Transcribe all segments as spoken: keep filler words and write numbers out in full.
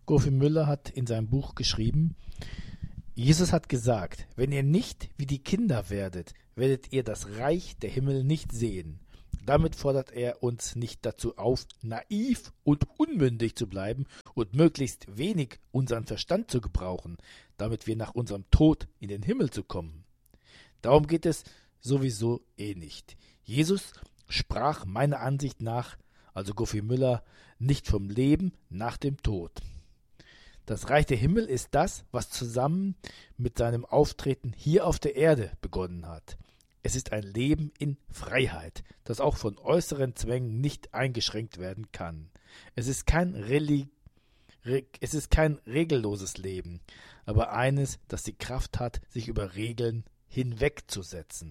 Gofi Müller hat in seinem Buch geschrieben, Jesus hat gesagt, wenn ihr nicht wie die Kinder werdet, werdet ihr das Reich der Himmel nicht sehen. Damit fordert er uns nicht dazu auf, naiv und unmündig zu bleiben und möglichst wenig unseren Verstand zu gebrauchen, damit wir nach unserem Tod in den Himmel zu kommen. Darum geht es sowieso eh nicht. Jesus sprach meiner Ansicht nach, also Gofi Müller, nicht vom Leben nach dem Tod. Das Reich der Himmel ist das, was zusammen mit seinem Auftreten hier auf der Erde begonnen hat. Es ist ein Leben in Freiheit, das auch von äußeren Zwängen nicht eingeschränkt werden kann. Es ist kein, Reli- Re- es ist kein regelloses Leben, aber eines, das die Kraft hat, sich über Regeln hinwegzusetzen,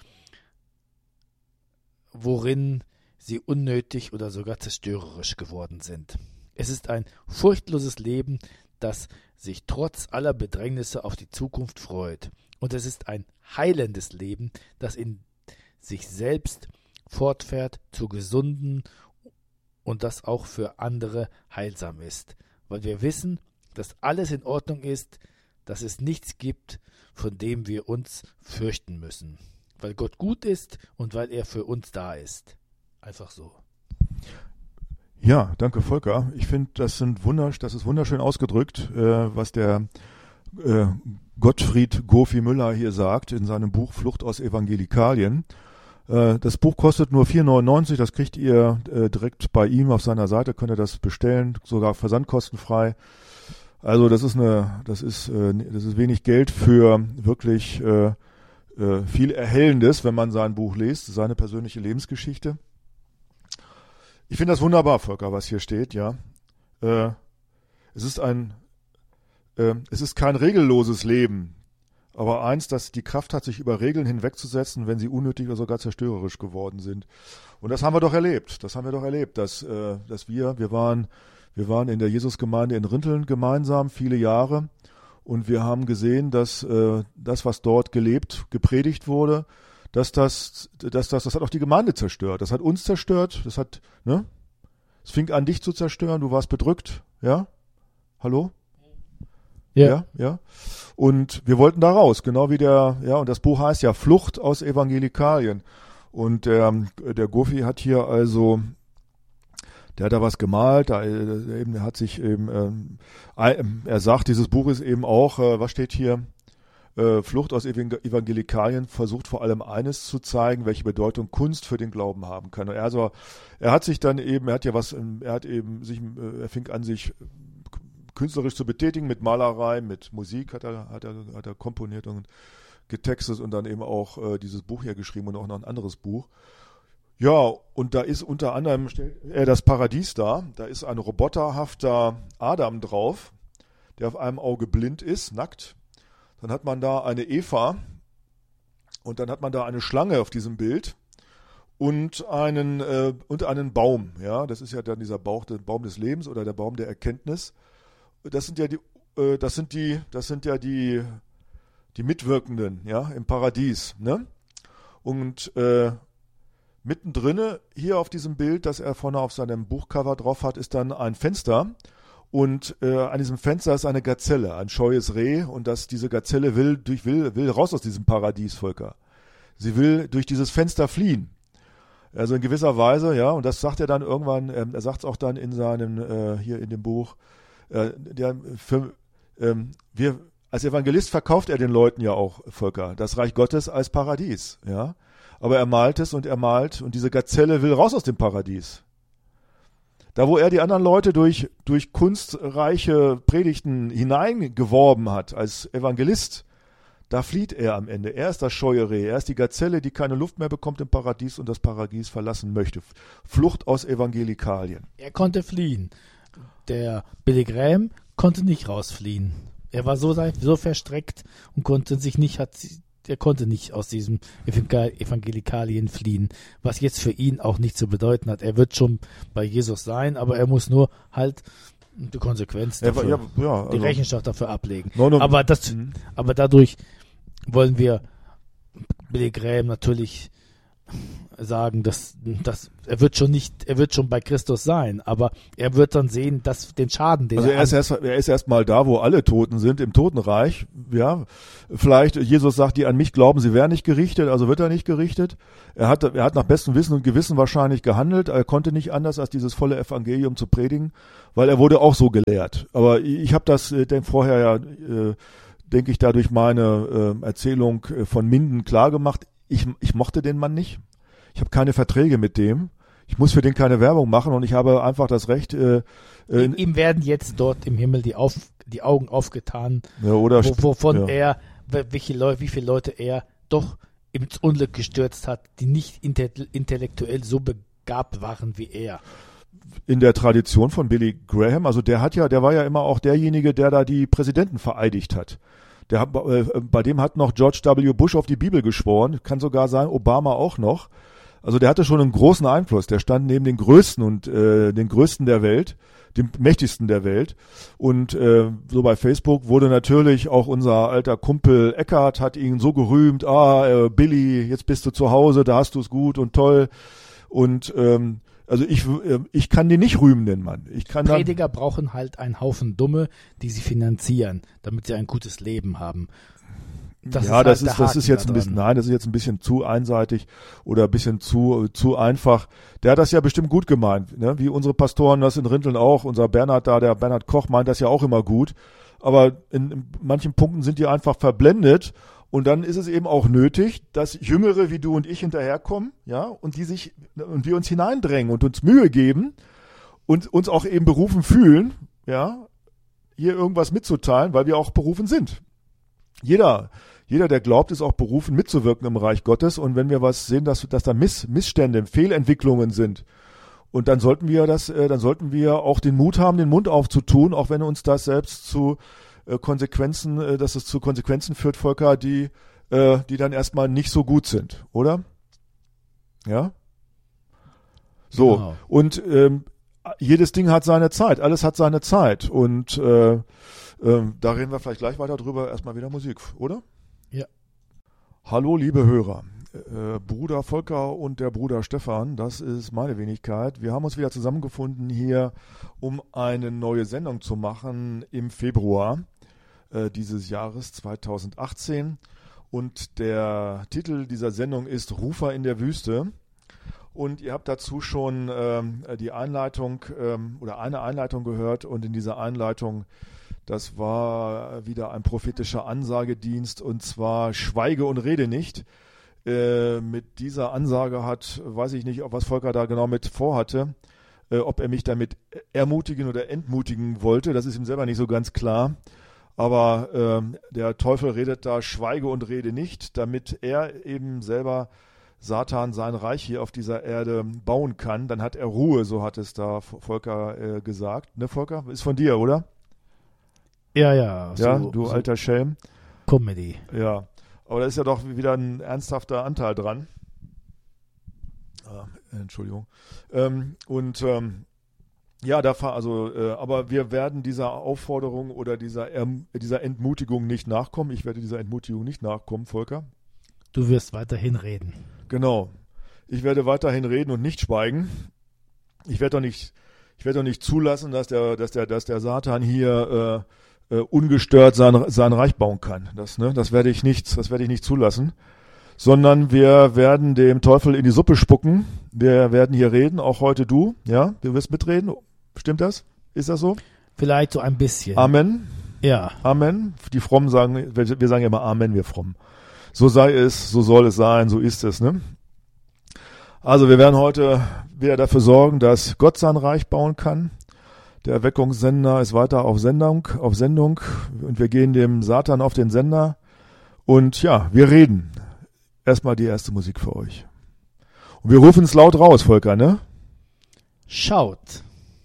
worin sie unnötig oder sogar zerstörerisch geworden sind. Es ist ein furchtloses Leben, das sich trotz aller Bedrängnisse auf die Zukunft freut. Und es ist ein heilendes Leben, das in sich selbst fortfährt zu gesunden und das auch für andere heilsam ist. Weil wir wissen, dass alles in Ordnung ist, dass es nichts gibt, von dem wir uns fürchten müssen. Weil Gott gut ist und weil er für uns da ist. Einfach so. Ja, danke Volker. Ich finde, das sind wunder, das ist wunderschön ausgedrückt, äh, was der äh, Gottfried Gofi Müller hier sagt in seinem Buch Flucht aus Evangelikalien. Äh, das Buch kostet nur vier neunundneunzig, das kriegt ihr äh, direkt bei ihm auf seiner Seite, könnt ihr das bestellen, sogar versandkostenfrei. Also das ist eine, das ist, äh, das ist wenig Geld für wirklich äh, äh, viel Erhellendes, wenn man sein Buch liest, seine persönliche Lebensgeschichte. Ich finde das wunderbar, Volker, was hier steht, ja. Äh, es ist ein, äh, es ist kein regelloses Leben, aber eins, das die Kraft hat, sich über Regeln hinwegzusetzen, wenn sie unnötig oder sogar zerstörerisch geworden sind. Und das haben wir doch erlebt. Das haben wir doch erlebt, dass, äh, dass wir, wir waren, wir waren in der Jesusgemeinde in Rinteln gemeinsam viele Jahre und wir haben gesehen, dass äh, das, was dort gelebt, gepredigt wurde, dass das, dass das, das hat auch die Gemeinde zerstört. Das hat uns zerstört. Das hat, ne? Es fing an, dich zu zerstören. Du warst bedrückt, ja? Hallo? Ja. Ja, ja. Und wir wollten da raus, genau wie der, ja, und das Buch heißt ja Flucht aus Evangelikalien. Und der, der Gofi hat hier also, der hat da was gemalt, da eben, er hat sich eben, ähm, er sagt, dieses Buch ist eben auch, äh, was steht hier? Flucht aus Evangelikalien versucht vor allem eines zu zeigen, welche Bedeutung Kunst für den Glauben haben kann. Er, also, er hat sich dann eben, er hat ja was, er hat eben sich, er fing an, sich künstlerisch zu betätigen mit Malerei, mit Musik hat er, hat er, hat er komponiert und getextet und dann eben auch äh, dieses Buch hier geschrieben und auch noch ein anderes Buch. Ja, und da ist unter anderem äh, das Paradies da, da ist ein roboterhafter Adam drauf, der auf einem Auge blind ist, nackt. Dann hat man da eine Eva und dann hat man da eine Schlange auf diesem Bild und einen, äh, und einen Baum. Ja, das ist ja dann dieser Bauch, der Baum des Lebens oder der Baum der Erkenntnis. Das sind ja die, äh, das sind die, das sind ja die, die Mitwirkenden, ja, im Paradies. Ne? Und äh, mittendrin hier auf diesem Bild, das er vorne auf seinem Buchcover drauf hat, ist dann ein Fenster. Und äh, an diesem Fenster ist eine Gazelle, ein scheues Reh, und das, diese Gazelle will, durch, will, will raus aus diesem Paradies, Volker. Sie will durch dieses Fenster fliehen. Also in gewisser Weise, ja, und das sagt er dann irgendwann, ähm, er sagt es auch dann in seinem, äh, hier in dem Buch, äh, der, für, ähm, wir, als Evangelist verkauft er den Leuten ja auch, Volker, das Reich Gottes als Paradies, ja. Aber er malt es und er malt, und diese Gazelle will raus aus dem Paradies. Da, wo er die anderen Leute durch, durch kunstreiche Predigten hineingeworben hat als Evangelist, da flieht er am Ende. Er ist das scheue Reh, er ist die Gazelle, die keine Luft mehr bekommt im Paradies und das Paradies verlassen möchte. Flucht aus Evangelikalien. Er konnte fliehen. Der Billy Graham konnte nicht rausfliehen. Er war so, so verstreckt und konnte sich nicht, hat er konnte nicht aus diesem Evangelikalien fliehen, was jetzt für ihn auch nicht zu bedeuten hat. Er wird schon bei Jesus sein, aber er muss nur halt die Konsequenz dafür, ja, ja, also, die Rechenschaft dafür ablegen. No, no, aber, das, mhm. aber dadurch wollen wir Billy Graham natürlich sagen, dass, dass er wird schon nicht, er wird schon bei Christus sein, aber er wird dann sehen, dass den Schaden, den Also er er ist erst, er ist erst mal da, wo alle Toten sind, im Totenreich. Ja, vielleicht Jesus sagt, die an mich glauben, sie werden nicht gerichtet, also wird er nicht gerichtet. Er hat, er hat nach bestem Wissen und Gewissen wahrscheinlich gehandelt. Er konnte nicht anders, als dieses volle Evangelium zu predigen, weil er wurde auch so gelehrt. Aber ich habe das, äh, denk vorher ja, äh, denke ich, da durch meine äh, Erzählung äh, von Minden klar gemacht. Ich, ich mochte den Mann nicht. Ich habe keine Verträge mit dem. Ich muss für den keine Werbung machen und ich habe einfach das Recht. Äh, äh, ihm, ihm werden jetzt dort im Himmel die, auf, die Augen aufgetan, ja, oder, wo, wovon ja. er, welche Leute, wie viele Leute er doch ins Unglück gestürzt hat, die nicht intellektuell so begabt waren wie er. In der Tradition von Billy Graham, also der hat ja, der war ja immer auch derjenige, der da die Präsidenten vereidigt hat. Der hat, äh, bei dem hat noch George W. Bush auf die Bibel geschworen, kann sogar sein, Obama auch noch. Also der hatte schon einen großen Einfluss. Der stand neben den Größten und äh, den Größten der Welt, dem Mächtigsten der Welt. Und äh, so bei Facebook wurde natürlich auch unser alter Kumpel Eckart hat ihn so gerühmt, ah, äh, Billy, jetzt bist du zu Hause, da hast du es gut und toll. Und ähm, also ich, äh, ich kann den nicht rühmen, den Mann. Ich kann Prediger dann, brauchen halt einen Haufen Dumme, die sie finanzieren, damit sie ein gutes Leben haben. Das ja, ist das halt ist, das ist jetzt da ein bisschen, nein, das ist jetzt ein bisschen zu einseitig oder ein bisschen zu, zu einfach. Der hat das ja bestimmt gut gemeint, ne? Wie unsere Pastoren das in Rinteln auch. Unser Bernhard da, der Bernhard Koch meint das ja auch immer gut. Aber in, in manchen Punkten sind die einfach verblendet. Und dann ist es eben auch nötig, dass Jüngere wie du und ich hinterherkommen, ja, und die sich, und wir uns hineindrängen und uns Mühe geben und uns auch eben berufen fühlen, ja, hier irgendwas mitzuteilen, weil wir auch berufen sind. Jeder, jeder, der glaubt, ist auch berufen, mitzuwirken im Reich Gottes. Und wenn wir was sehen, dass, dass da Miss, Missstände, Fehlentwicklungen sind, und dann sollten wir das, äh, dann sollten wir auch den Mut haben, den Mund aufzutun, auch wenn uns das selbst zu äh, Konsequenzen, äh, dass es zu Konsequenzen führt, Volker, die, äh, die dann erstmal nicht so gut sind, oder? Ja? So. Genau. Und ähm, jedes Ding hat seine Zeit, alles hat seine Zeit. Und äh, Ähm, da reden wir vielleicht gleich weiter drüber. Erstmal wieder Musik, oder? Ja. Hallo, liebe Hörer. Äh, Bruder Volker und der Bruder Stefan, das ist meine Wenigkeit. Wir haben uns wieder zusammengefunden hier, um eine neue Sendung zu machen im Februar äh, dieses Jahres zweitausendachtzehn. Und der Titel dieser Sendung ist Rufer in der Wüste. Und ihr habt dazu schon ähm, die Einleitung ähm, oder eine Einleitung gehört. Und in dieser Einleitung, das war wieder ein prophetischer Ansagedienst, und zwar Schweige und rede nicht. Äh, mit dieser Ansage hat, weiß ich nicht, was Volker da genau mit vorhatte, äh, ob er mich damit ermutigen oder entmutigen wollte, das ist ihm selber nicht so ganz klar. Aber äh, der Teufel redet da Schweige und rede nicht, damit er eben selber Satan sein Reich hier auf dieser Erde bauen kann. Dann hat er Ruhe, so hat es da Volker äh, gesagt. Ne, Volker? Ist von dir, oder? Ja, ja. Ja, so, du so alter Schelm. Comedy. Ja, aber da ist ja doch wieder ein ernsthafter Anteil dran. Ah, Entschuldigung. Ähm, und ähm, ja, da also, äh, aber wir werden dieser Aufforderung oder dieser, ähm, dieser Entmutigung nicht nachkommen. Ich werde dieser Entmutigung nicht nachkommen, Volker. Du wirst weiterhin reden. Genau. Ich werde weiterhin reden und nicht schweigen. Ich werde doch nicht, ich werde doch nicht zulassen, dass der, dass der, dass der Satan hier äh, Uh, ungestört sein, sein Reich bauen kann. Das, ne, das werde ich nicht, das werde ich nicht zulassen. Sondern wir werden dem Teufel in die Suppe spucken. Wir werden hier reden, auch heute du. Ja, du wirst mitreden. Stimmt das? Ist das so? Vielleicht so ein bisschen. Amen. Ja. Amen. Die Frommen sagen, wir sagen ja immer Amen, wir Frommen. So sei es, so soll es sein, so ist es, ne? Also wir werden heute wieder dafür sorgen, dass Gott sein Reich bauen kann. Der Erweckungssender ist weiter auf Sendung, auf Sendung und wir gehen dem Satan auf den Sender und ja, wir reden. Erstmal die erste Musik für euch. Und wir rufen es laut raus, Volker, ne? Schaut.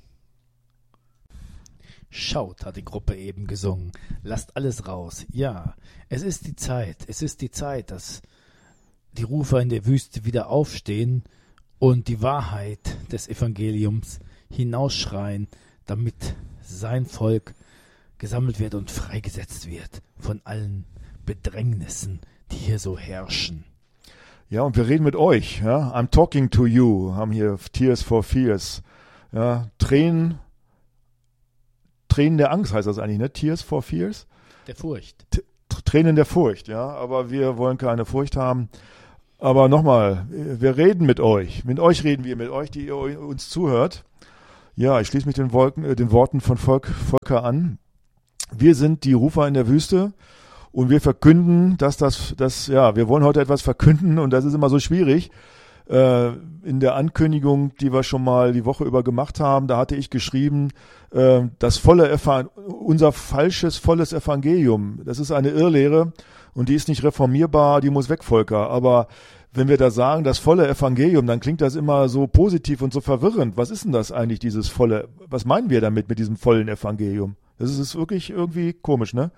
Schaut, hat die Gruppe eben gesungen. Lasst alles raus. Ja, es ist die Zeit. Es ist die Zeit, dass die Rufer in der Wüste wieder aufstehen und die Wahrheit des Evangeliums hinausschreien, damit sein Volk gesammelt wird und freigesetzt wird von allen Bedrängnissen, die hier so herrschen. Ja, und wir reden mit euch. Ja? I'm talking to you. Haben hier Tears for Fears. Ja, Tränen, Tränen der Angst heißt das eigentlich, ne? Tears for Fears? Der Furcht. T- Tränen der Furcht, ja. Aber wir wollen keine Furcht haben. Aber nochmal, wir reden mit euch. Mit euch reden wir, mit euch, die ihr uns zuhört. Ja, ich schließe mich den, Wolken, äh, den Worten von Volk, Volker an. Wir sind die Rufer in der Wüste. Und wir verkünden, dass das, das, ja, wir wollen heute etwas verkünden und das ist immer so schwierig. Äh, in der Ankündigung, die wir schon mal die Woche über gemacht haben, da hatte ich geschrieben, äh, das volle Evan- unser falsches, volles Evangelium. Das ist eine Irrlehre und die ist nicht reformierbar, die muss weg, Volker. Aber wenn wir da sagen, das volle Evangelium, dann klingt das immer so positiv und so verwirrend. Was ist denn das eigentlich, dieses volle, was meinen wir damit mit diesem vollen Evangelium? Das ist, ist wirklich irgendwie komisch, ne?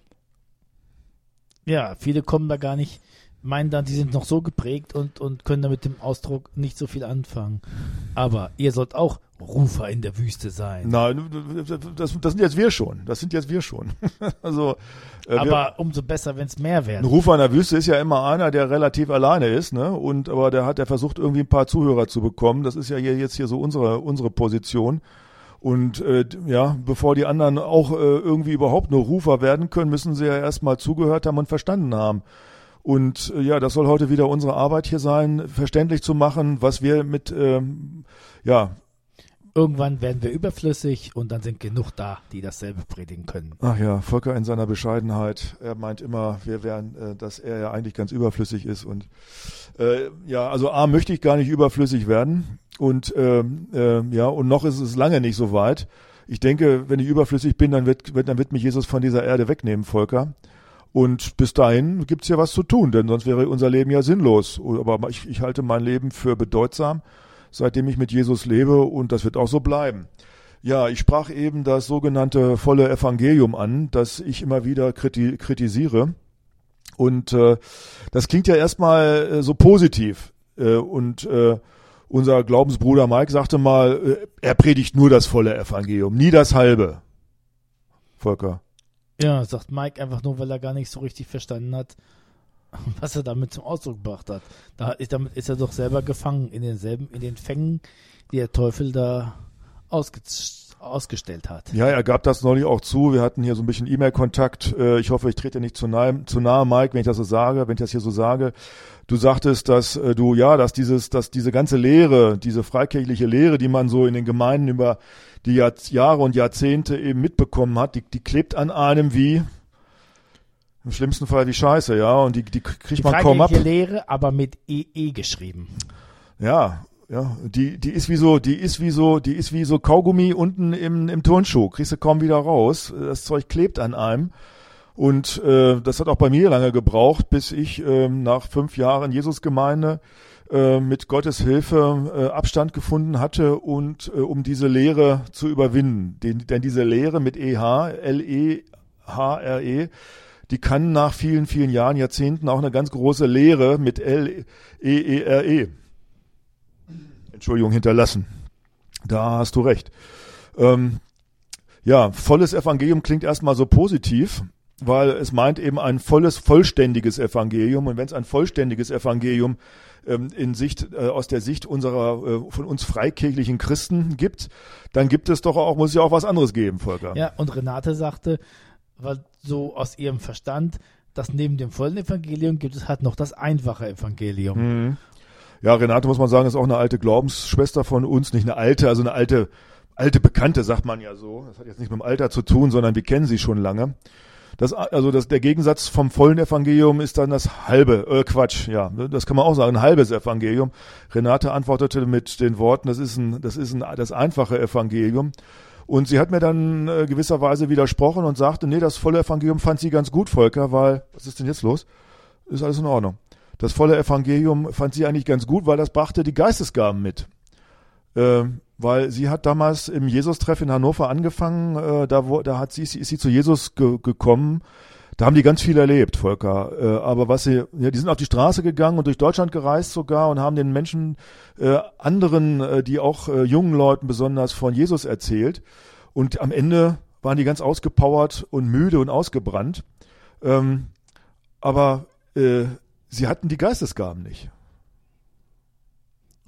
Ja, viele kommen da gar nicht, meinen dann, die sind noch so geprägt und, und können da mit dem Ausdruck nicht so viel anfangen. Aber ihr sollt auch Rufer in der Wüste sein. Nein, das, das sind jetzt wir schon. Das sind jetzt wir schon. also, äh, Aber wir, umso besser, wenn es mehr werden. ein Rufer in der Wüste ist ja immer einer, der relativ alleine ist, ne? Und aber der hat, der versucht irgendwie ein paar Zuhörer zu bekommen. Das ist ja hier jetzt hier so unsere unsere Position. Und äh, ja, bevor die anderen auch äh, irgendwie überhaupt nur Rufer werden können, müssen sie ja erstmal zugehört haben und verstanden haben. Und äh, ja, das soll heute wieder unsere Arbeit hier sein, verständlich zu machen, was wir mit, ähm, ja. Irgendwann werden wir überflüssig und dann sind genug da, die dasselbe predigen können. Ach ja, Volker in seiner Bescheidenheit, er meint immer, wir wären, äh, dass er ja eigentlich ganz überflüssig ist. Und äh, ja, also A, möchte ich gar nicht überflüssig werden. Und ähm, äh, ja, und noch ist es lange nicht so weit. Ich denke, wenn ich überflüssig bin, dann wird, wird, dann wird mich Jesus von dieser Erde wegnehmen, Volker. Und bis dahin gibt's ja was zu tun, denn sonst wäre unser Leben ja sinnlos. Aber ich, ich halte mein Leben für bedeutsam, seitdem ich mit Jesus lebe, und das wird auch so bleiben. Ja, ich sprach eben das sogenannte volle Evangelium an, das ich immer wieder kriti- kritisiere. Und äh, das klingt ja erstmal äh, so positiv. Äh, und äh, unser Glaubensbruder Mike sagte mal, äh, er predigt nur das volle Evangelium, nie das halbe. Volker. Ja, sagt Mike einfach nur, weil er gar nicht so richtig verstanden hat, was er damit zum Ausdruck gebracht hat. Da ist, damit ist er doch selber gefangen in denselben, in den Fängen, die der Teufel da ausge, ausgestellt hat. Ja, er gab das neulich auch zu. Wir hatten hier so ein bisschen E-Mail-Kontakt. Ich hoffe, ich trete nicht zu nahe, zu nahe, Mike, wenn ich das so sage, wenn ich das hier so sage. Du sagtest, dass du, ja, dass dieses, dass diese ganze Lehre, diese freikirchliche Lehre, die man so in den Gemeinden über die Jahr, Jahre und Jahrzehnte eben mitbekommen hat, die, die klebt an einem wie, im schlimmsten Fall wie Scheiße, ja, und die, die kriegt die man kaum ab. Die Lehre, aber mit E E geschrieben. Ja, ja, die, die ist wie so, die ist wie so, die ist wie so Kaugummi unten im, im Turnschuh. Kriegst du kaum wieder raus. Das Zeug klebt an einem. Und äh, das hat auch bei mir lange gebraucht, bis ich äh, nach fünf Jahren Jesusgemeinde äh, mit Gottes Hilfe äh, Abstand gefunden hatte und äh, um diese Lehre zu überwinden. Den, denn diese Lehre mit E H, L E H R E, die kann nach vielen, vielen Jahren, Jahrzehnten auch eine ganz große Lehre mit L E E R E, Entschuldigung, hinterlassen. Da hast du recht. Ähm, ja, volles Evangelium klingt erstmal so positiv, weil es meint eben ein volles, vollständiges Evangelium. Und wenn es ein vollständiges Evangelium ähm, in Sicht, äh, aus der Sicht unserer, äh, von uns freikirchlichen Christen gibt, dann gibt es doch auch, muss es ja auch was anderes geben, Volker. Ja, und Renate sagte, weil so aus ihrem Verstand, dass neben dem vollen Evangelium gibt es halt noch das einfache Evangelium. Mhm. Ja, Renate, muss man sagen, ist auch eine alte Glaubensschwester von uns, nicht eine alte, also eine alte, alte Bekannte, sagt man ja so. Das hat jetzt nicht mit dem Alter zu tun, sondern wir kennen sie schon lange. Das, also das, der Gegensatz vom vollen Evangelium ist dann das halbe, äh, Quatsch, ja, das kann man auch sagen, ein halbes Evangelium. Renate antwortete mit den Worten, das ist ein, das ist ein, das einfache Evangelium. Und sie hat mir dann äh, gewisserweise widersprochen und sagte, nee, das volle Evangelium fand sie ganz gut, Volker, weil, was ist denn jetzt los? Ist alles in Ordnung. Das volle Evangelium fand sie eigentlich ganz gut, weil das brachte die Geistesgaben mit. Äh, weil sie hat damals im Jesus-Treff in Hannover angefangen, äh, da, wo, da hat sie, ist sie zu Jesus ge- gekommen. Da haben die ganz viel erlebt, Volker. Äh, aber was sie, ja, die sind auf die Straße gegangen und durch Deutschland gereist sogar und haben den Menschen, äh, anderen, äh, die auch äh, jungen Leuten besonders von Jesus erzählt. Und am Ende waren die ganz ausgepowert und müde und ausgebrannt. Ähm, aber äh, sie hatten die Geistesgaben nicht.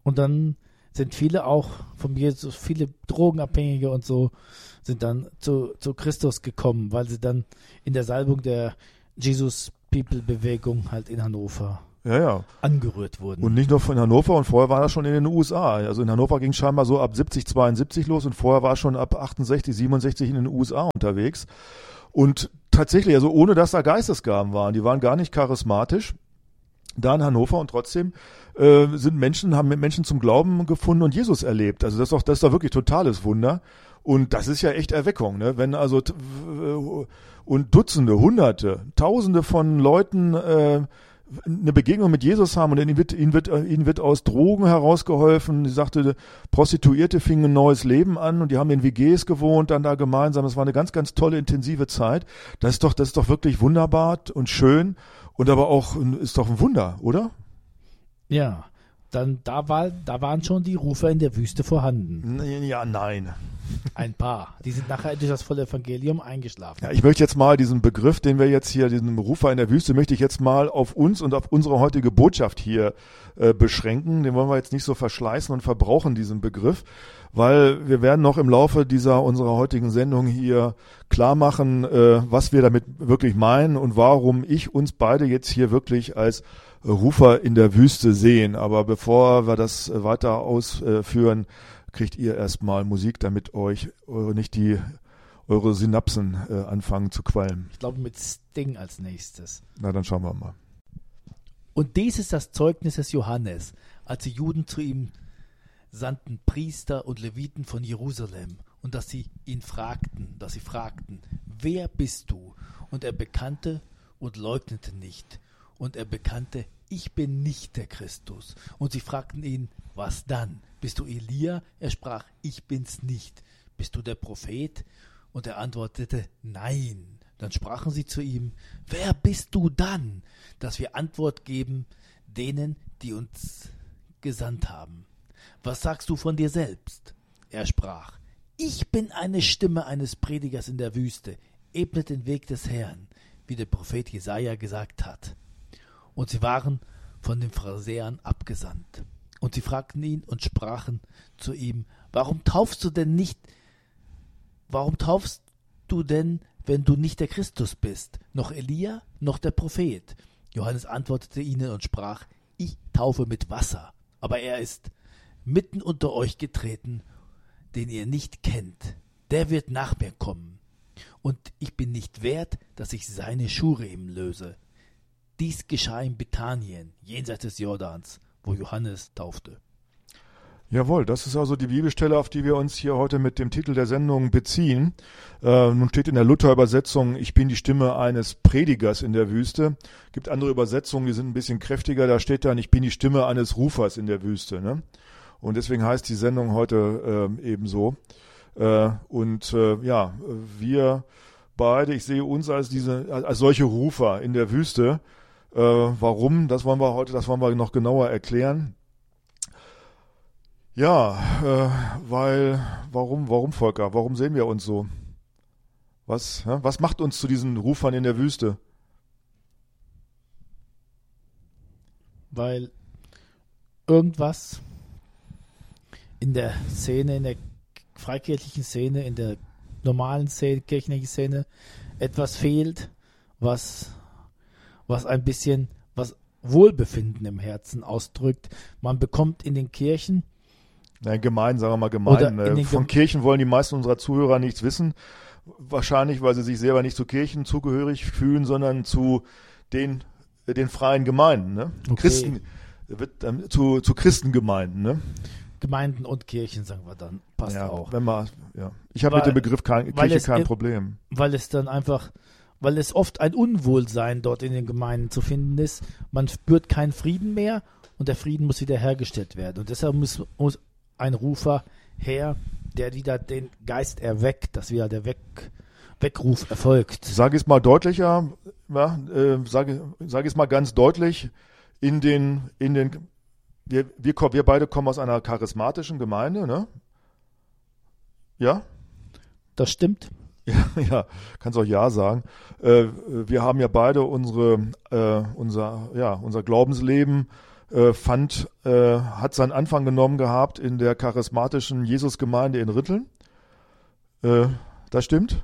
Und dann sind viele auch von Jesus, viele Drogenabhängige und so, sind dann zu, zu Christus gekommen, weil sie dann in der Salbung der Jesus-People-Bewegung halt in Hannover Ja, ja. angerührt wurden. Und nicht nur von Hannover, und vorher war das schon in den U S A. Also in Hannover ging es scheinbar so ab siebzig, zweiundsiebzig los und vorher war es schon ab achtundsechzig, siebenundsechzig in den U S A unterwegs. Und tatsächlich, also ohne dass da Geistesgaben waren, die waren gar nicht charismatisch da in Hannover, und trotzdem äh, sind Menschen, haben Menschen zum Glauben gefunden und Jesus erlebt. Also das ist doch, das ist doch wirklich totales Wunder. Und das ist ja echt Erweckung, ne? Wenn also t- und Dutzende, Hunderte, Tausende von Leuten äh, eine Begegnung mit Jesus haben, und ihnen wird, ihnen wird, ihnen wird aus Drogen herausgeholfen. Sie sagte, Prostituierte fingen ein neues Leben an und die haben in W Gs gewohnt, dann da gemeinsam. Das war eine ganz, ganz tolle, intensive Zeit. Das ist doch, das ist doch wirklich wunderbar und schön und aber auch, ist doch ein Wunder, oder? Ja, dann da, war, da waren schon die Rufer in der Wüste vorhanden. Ja, nein. Ein paar. Die sind nachher durch das volle Evangelium eingeschlafen. Ja, ich möchte jetzt mal diesen Begriff, den wir jetzt hier, diesen Rufer in der Wüste, möchte ich jetzt mal auf uns und auf unsere heutige Botschaft hier äh, beschränken. Den wollen wir jetzt nicht so verschleißen und verbrauchen, diesen Begriff, weil wir werden noch im Laufe dieser unserer heutigen Sendung hier klar machen, äh, was wir damit wirklich meinen und warum ich uns beide jetzt hier wirklich als Rufer in der Wüste sehen. Aber bevor wir das weiter ausführen, kriegt ihr erstmal Musik, damit euch eure, nicht die eure Synapsen äh, anfangen zu qualmen. Ich glaube mit Sting als nächstes. Na, dann schauen wir mal. Und dies ist das Zeugnis des Johannes, als die Juden zu ihm sandten Priester und Leviten von Jerusalem, und dass sie ihn fragten, dass sie fragten, wer bist du? Und er bekannte und leugnete nicht. Und er bekannte, ich bin nicht der Christus. Und sie fragten ihn, was dann? Bist du Elia? Er sprach, ich bin's nicht. Bist du der Prophet? Und er antwortete, nein. Dann sprachen sie zu ihm, wer bist du dann, dass wir Antwort geben denen, die uns gesandt haben? Was sagst du von dir selbst? Er sprach, ich bin eine Stimme eines Predigers in der Wüste, ebnet den Weg des Herrn, wie der Prophet Jesaja gesagt hat. Und sie waren von den Pharisäern abgesandt. Und sie fragten ihn und sprachen zu ihm, warum taufst du denn nicht, warum taufst du denn, wenn du nicht der Christus bist, noch Elia, noch der Prophet? Johannes antwortete ihnen und sprach, ich taufe mit Wasser, aber er ist mitten unter euch getreten, den ihr nicht kennt. Der wird nach mir kommen, und ich bin nicht wert, dass ich seine Schuhriemen löse. Dies geschah in Bethanien, jenseits des Jordans, wo Johannes taufte. Jawohl, das ist also die Bibelstelle, auf die wir uns hier heute mit dem Titel der Sendung beziehen. Äh, nun steht in der Luther-Übersetzung, ich bin die Stimme eines Predigers in der Wüste. Es gibt andere Übersetzungen, die sind ein bisschen kräftiger. Da steht dann, ich bin die Stimme eines Rufers in der Wüste. Ne? Und deswegen heißt die Sendung heute äh, ebenso. Äh, und äh, ja, wir beide, ich sehe uns als diese, als solche Rufer in der Wüste. Äh, warum? Das wollen wir heute, das wollen wir noch genauer erklären. Ja, äh, weil, warum, warum, Volker? Warum sehen wir uns so? Was, hä? Was macht uns zu diesen Rufern in der Wüste? Weil irgendwas in der Szene, in der freikirchlichen Szene, in der normalen Szene, kirchlichen Szene etwas fehlt, was, was ein bisschen, was Wohlbefinden im Herzen ausdrückt. Man bekommt in den Kirchen Nein, gemein, sagen wir mal gemein. Äh, von Gem- Kirchen wollen die meisten unserer Zuhörer nichts wissen. Wahrscheinlich, weil sie sich selber nicht zu Kirchen zugehörig fühlen, sondern zu den, äh, den freien Gemeinden. Ne? Okay. Christen, wird, ähm, zu, zu Christengemeinden. Ne? Gemeinden und Kirchen, sagen wir dann. Passt ja, auch. Wenn man, ja. Ich habe mit dem Begriff kein, Kirche kein Problem. Weil es dann einfach, weil es oft ein Unwohlsein dort in den Gemeinden zu finden ist. Man spürt keinen Frieden mehr und der Frieden muss wieder hergestellt werden. Und deshalb muss, muss ein Rufer her, der wieder den Geist erweckt, dass wieder der Weg, Weckruf erfolgt. Sag es mal deutlicher, ja, äh, sag, sag es mal ganz deutlich, in den, in den, wir, wir, wir beide kommen aus einer charismatischen Gemeinde, ne? Ja? Das stimmt. Ja, ja, kannst auch ja sagen. Äh, wir haben ja beide unsere, äh, unser, ja, unser Glaubensleben äh, fand, äh, hat seinen Anfang genommen gehabt in der charismatischen Jesusgemeinde in Ritteln. Äh, das stimmt?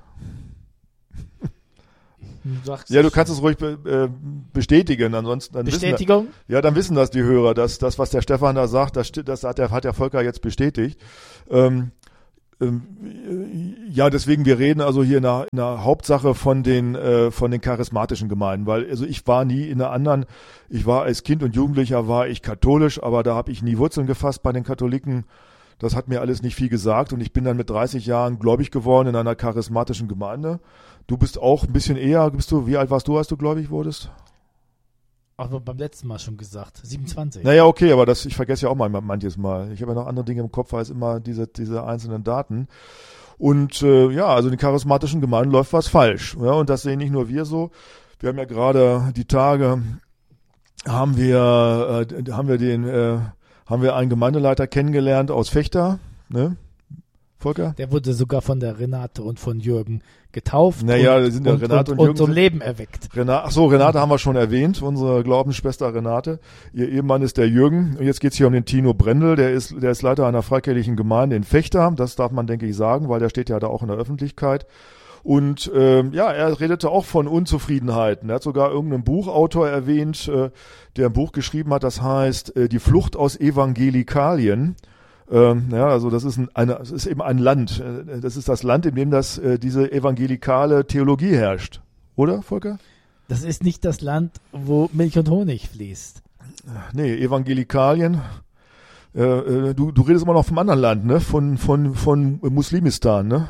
Sagst Ja, du kannst es ruhig be, äh, bestätigen, ansonsten dann Bestätigung? Wissen, ja, dann wissen das die Hörer, dass das, was der Stefan da sagt, das, das hat der, hat der Volker jetzt bestätigt. Ähm, ähm, ja, deswegen, wir reden also hier in der, in der Hauptsache von den, äh, von den charismatischen Gemeinden, weil also ich war nie in einer anderen, ich war als Kind und Jugendlicher war ich katholisch, aber da habe ich nie Wurzeln gefasst bei den Katholiken. Das hat mir alles nicht viel gesagt und ich bin dann mit dreißig Jahren gläubig geworden in einer charismatischen Gemeinde. Du bist auch ein bisschen eher, bist du, wie alt warst du, als du gläubig wurdest? Aber beim letzten Mal schon gesagt, siebenundzwanzig. Naja, okay, aber das, ich vergesse ja auch mal manches Mal. Ich habe ja noch andere Dinge im Kopf als immer diese, diese einzelnen Daten. Und äh, ja, also in den charismatischen Gemeinden läuft was falsch. Ja, und das sehen nicht nur wir so. Wir haben ja gerade die Tage, haben wir, äh, haben wir den, äh, haben wir einen Gemeindeleiter kennengelernt aus Vechta, ne? Volker? Der wurde sogar von der Renate und von Jürgen getauft naja, und, sind ja und, Renate und, und, und Jürgen zum sind, Leben erweckt. Renate, ach so, Renate haben wir schon erwähnt, unsere Glaubensschwester Renate. Ihr Ehemann ist der Jürgen. Und jetzt geht's hier um den Tino Brendel, der ist, der ist Leiter einer freikirchlichen Gemeinde in Vechta. Das darf man, denke ich, sagen, weil der steht ja da auch in der Öffentlichkeit. Und ähm, ja, er redete auch von Unzufriedenheiten. Er hat sogar irgendeinen Buchautor erwähnt, äh, der ein Buch geschrieben hat, das heißt äh, Die Flucht aus Evangelikalien. Ähm, ja, also das ist, ein, eine, das ist eben ein Land. Äh, das ist das Land, in dem das, äh, diese evangelikale Theologie herrscht. Oder, Volker? Das ist nicht das Land, wo Milch und Honig fließt. Nee, Evangelikalien. Äh, äh, du, du redest immer noch vom anderen Land, ne? Von, von, von Muslimistan, ne?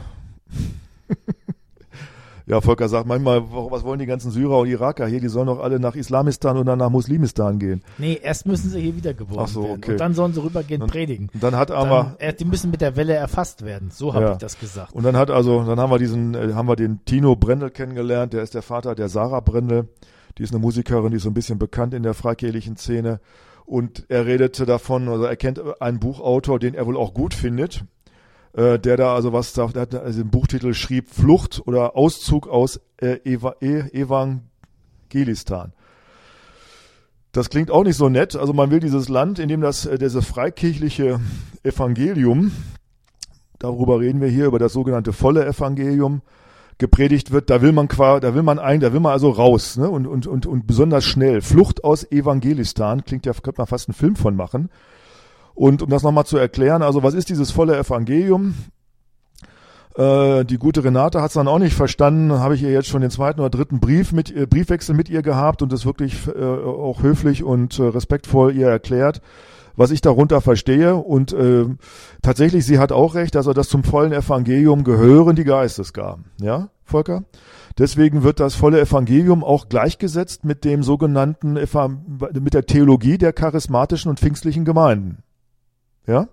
Ja, Volker sagt manchmal, was wollen die ganzen Syrer und Iraker hier? Die sollen doch alle nach Islamistan oder nach Muslimistan gehen. Nee, erst müssen sie hier wiedergeboren Ach so, werden. okay. Und dann sollen sie rübergehen Und- predigen. Und dann hat aber, Dann, äh, die müssen mit der Welle erfasst werden. So habe Ja. ich das gesagt. und dann hat also, dann haben wir diesen, äh, haben wir den Tino Brendel kennengelernt, der ist der Vater der Sarah Brendel. Die ist eine Musikerin, die ist so ein bisschen bekannt in der freikirchlichen Szene. Und er redete davon, also er kennt einen Buchautor, den er wohl auch gut findet, äh, der da also was sagt, der hat also den Buchtitel schrieb Flucht oder Auszug aus äh, Eva, e, Evangelistan. Das klingt auch nicht so nett. Also man will dieses Land, in dem das äh, dieses freikirchliche Evangelium, darüber reden wir hier, über das sogenannte volle Evangelium, gepredigt wird, da will man qua, da will man ein, da will man also raus, ne? Und und und und besonders schnell. Flucht aus Evangelistan, klingt ja, könnte man fast einen Film von machen. Und um das nochmal zu erklären, also was ist dieses volle Evangelium? Äh, die gute Renate hat es dann auch nicht verstanden, habe ich ihr jetzt schon den zweiten oder dritten Brief mit äh, Briefwechsel mit ihr gehabt und das wirklich äh, auch höflich und äh, respektvoll ihr erklärt, was ich darunter verstehe. Und äh, tatsächlich, sie hat auch recht, also dass zum vollen Evangelium gehören die Geistesgaben. Ja, Volker? Deswegen wird das volle Evangelium auch gleichgesetzt mit dem sogenannten, Eva- mit der Theologie der charismatischen und pfingstlichen Gemeinden. Ja?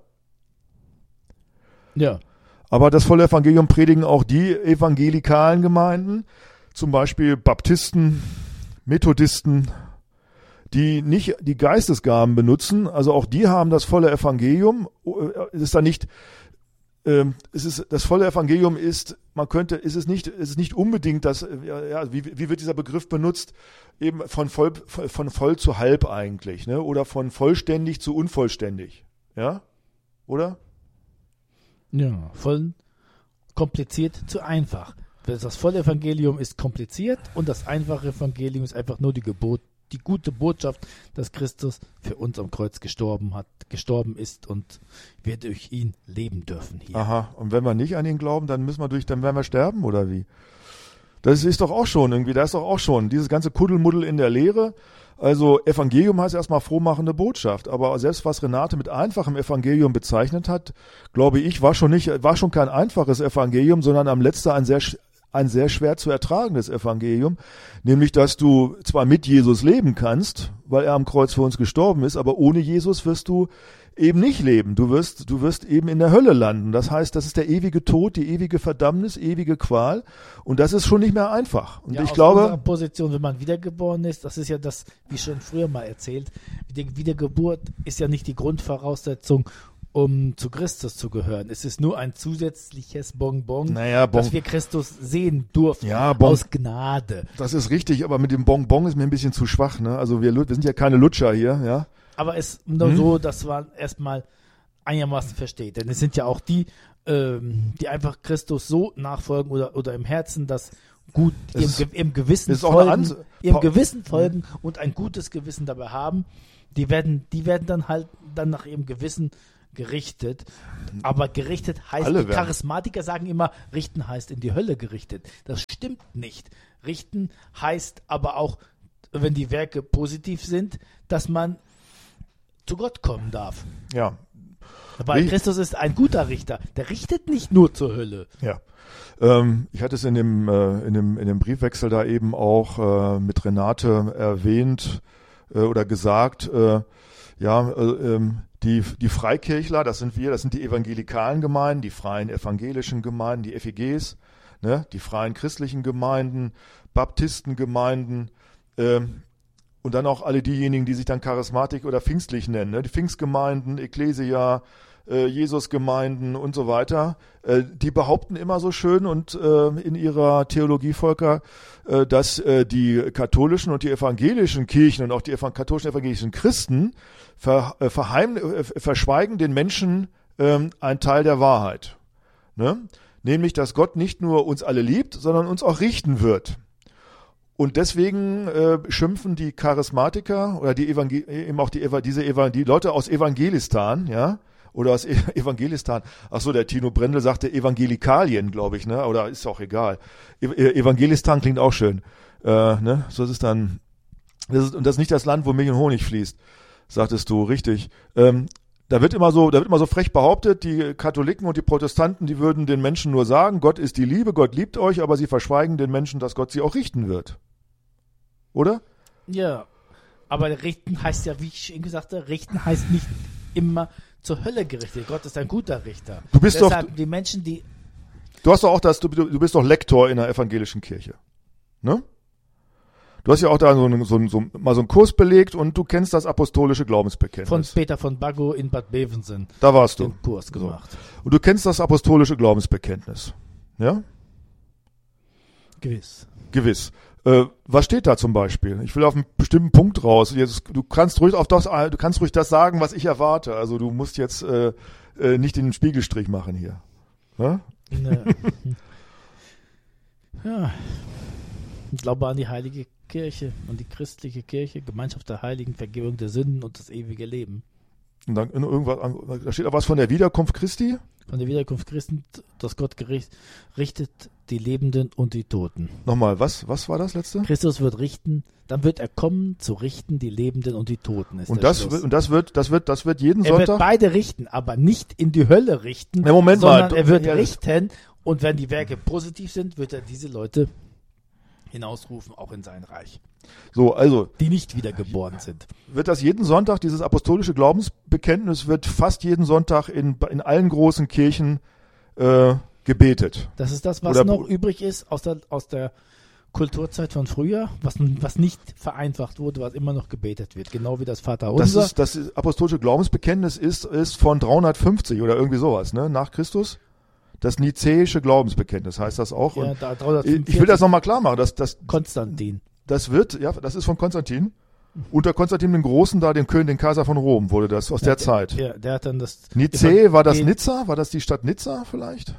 Ja. Aber das volle Evangelium predigen auch die evangelikalen Gemeinden, zum Beispiel Baptisten, Methodisten, die nicht die Geistesgaben benutzen. Also auch die haben das volle Evangelium. Es ist da nicht, ähm, es ist, das volle Evangelium ist, man könnte, ist es nicht, ist es nicht unbedingt das, ja, ja, wie, wie wird dieser Begriff benutzt? Eben von voll, von voll zu halb eigentlich, ne? Oder von vollständig zu unvollständig. Ja? Oder? Ja, von kompliziert zu einfach. Das volle Evangelium ist kompliziert und das einfache Evangelium ist einfach nur die Gebot, die gute Botschaft, dass Christus für uns am Kreuz gestorben hat, gestorben ist und wir durch ihn leben dürfen hier. Aha. Und wenn wir nicht an ihn glauben, dann müssen wir durch, dann werden wir sterben oder wie? Das ist doch auch schon irgendwie, da ist doch auch schon dieses ganze Kuddelmuddel in der Lehre. Also Evangelium heißt erstmal frohmachende Botschaft, aber selbst was Renate mit einfachem Evangelium bezeichnet hat, glaube ich, war schon nicht, war schon kein einfaches Evangelium, sondern am letzten ein sehr ein sehr schwer zu ertragendes Evangelium, nämlich dass du zwar mit Jesus leben kannst, weil er am Kreuz für uns gestorben ist, aber ohne Jesus wirst du eben nicht leben. Du wirst, du wirst eben in der Hölle landen. Das heißt, das ist der ewige Tod, die ewige Verdammnis, ewige Qual. Und das ist schon nicht mehr einfach. Und ja, ich aus glaube, unserer Position, wenn man wiedergeboren ist, das ist ja das, wie schon früher mal erzählt, die Wiedergeburt ist ja nicht die Grundvoraussetzung, um zu Christus zu gehören. Es ist nur ein zusätzliches Bonbon, Naja, bon, dass wir Christus sehen durften, Ja, bon- aus Gnade. das ist richtig, aber mit dem Bonbon ist mir ein bisschen zu schwach. Ne? Also wir, wir sind ja keine Lutscher hier, ja. aber es ist nur Hm? so, dass man erstmal einigermaßen versteht. Denn es sind ja auch die, ähm, die einfach Christus so nachfolgen oder, oder im Herzen das gut im, Es- Ge- im Gewissen es ist auch eine folgen, Ans- ihrem Pa- Gewissen folgen und ein gutes Gewissen dabei haben. Die werden, die werden dann halt dann nach ihrem Gewissen gerichtet. Aber gerichtet heißt, Alle die werden. Charismatiker sagen immer, richten heißt in die Hölle gerichtet. Das stimmt nicht. Richten heißt aber auch, wenn die Werke positiv sind, dass man zu Gott kommen darf. Ja, Weil Ri- Christus ist ein guter Richter. Der richtet nicht nur zur Hölle. ja. Ähm, ich hatte es in dem, äh, in dem, in dem Briefwechsel da eben auch äh, mit Renate erwähnt äh, oder gesagt, äh, ja, äh, ähm, die, die Freikirchler, das sind wir, das sind die evangelikalen Gemeinden, die freien evangelischen Gemeinden, die F E Gs, ne, die freien christlichen Gemeinden, Baptistengemeinden, ähm, und dann auch alle diejenigen, die sich dann charismatik oder pfingstlich nennen, ne? Die Pfingstgemeinden, Ekklesia, äh, Jesusgemeinden und so weiter, äh, die behaupten immer so schön und äh, in ihrer Theologie, Volker, äh, dass äh, die katholischen und die evangelischen Kirchen und auch die evan- katholischen evangelischen Christen ver, äh, verheim, äh, verschweigen den Menschen ähm, einen Teil der Wahrheit. Ne? Nämlich, dass Gott nicht nur uns alle liebt, sondern uns auch richten wird. Und deswegen äh, schimpfen die Charismatiker oder die Evangel eben auch die, Eva diese Eva die Leute aus Evangelistan, ja, oder aus e Evangelistan. Ach so, der Tino Brendel sagte Evangelikalien, glaube ich, ne? Oder ist auch egal. E Evangelistan klingt auch schön, äh, ne? So ist es dann. Das ist, und das ist nicht das Land, wo Milch und Honig fließt, sagtest du, richtig. Ähm, da wird immer so, da wird immer so frech behauptet, die Katholiken und die Protestanten, die würden den Menschen nur sagen, Gott ist die Liebe, Gott liebt euch, aber sie verschweigen den Menschen, dass Gott sie auch richten wird. Oder? Ja, aber richten heißt ja, wie ich eben gesagt habe, richten heißt nicht immer zur Hölle gerichtet. Gott ist ein guter Richter. Du bist Deshalb doch- die Menschen, die Du hast doch auch das, du, du bist doch Lektor in der evangelischen Kirche. Ne? Du hast ja auch da so, einen- so, einen- so mal so einen Kurs belegt und du kennst das apostolische Glaubensbekenntnis. von Peter von Baggo in Bad Bevensen Da warst du. den Kurs gemacht. Und du kennst das apostolische Glaubensbekenntnis. Ja? Gewiss. Gewiss. Äh, was steht da zum Beispiel? Ich will auf einen bestimmten Punkt raus. Jetzt, du kannst ruhig auf das, du kannst ruhig das sagen, was ich erwarte. Also du musst jetzt äh, äh, nicht den Spiegelstrich machen hier. Ja? Ne. Ja. Ich glaube an die heilige Kirche, an die christliche Kirche, Gemeinschaft der Heiligen, Vergebung der Sünden und das ewige Leben. Und dann in irgendwas, da steht auch was von der Wiederkunft Christi. Von der Wiederkunft Christi, dass Gott gericht, richtet die Lebenden und die Toten. Nochmal, was, was war das letzte? Christus wird richten, dann wird er kommen, zu richten die Lebenden und die Toten. Ist Und der das, Schluss. wird- und das wird, das wird, das wird jeden Er wird Sonntag. beide richten, aber nicht in die Hölle richten, Na, Moment mal, sondern du- er wird ja, das- richten und wenn die Werke positiv sind, wird er diese Leute hinausrufen, auch in sein Reich, So, also die nicht wiedergeboren sind. wird das jeden Sonntag, dieses apostolische Glaubensbekenntnis wird fast jeden Sonntag in, in allen großen Kirchen äh, gebetet. Das ist das, was Oder- noch übrig ist aus der, aus der Kulturzeit von früher, was, was nicht vereinfacht wurde, was immer noch gebetet wird, genau wie das Das Vaterunser. ist das ist- apostolische Glaubensbekenntnis ist, ist von dreihundertfünfzig oder irgendwie sowas, ne? Nach Christus. Das nizäische Glaubensbekenntnis heißt das auch. Ja, Und da ich, dreihundertfünfundvierzig ich will das nochmal klar machen. Das, das, Konstantin. das wird, ja, das ist von Konstantin. Unter Konstantin den Großen, da den König, den Kaiser von Rom, wurde das aus der Ja, Zeit. Ja, der hat dann das. Nicä, war das Evangel- Nizza? War das die Stadt Nizza vielleicht?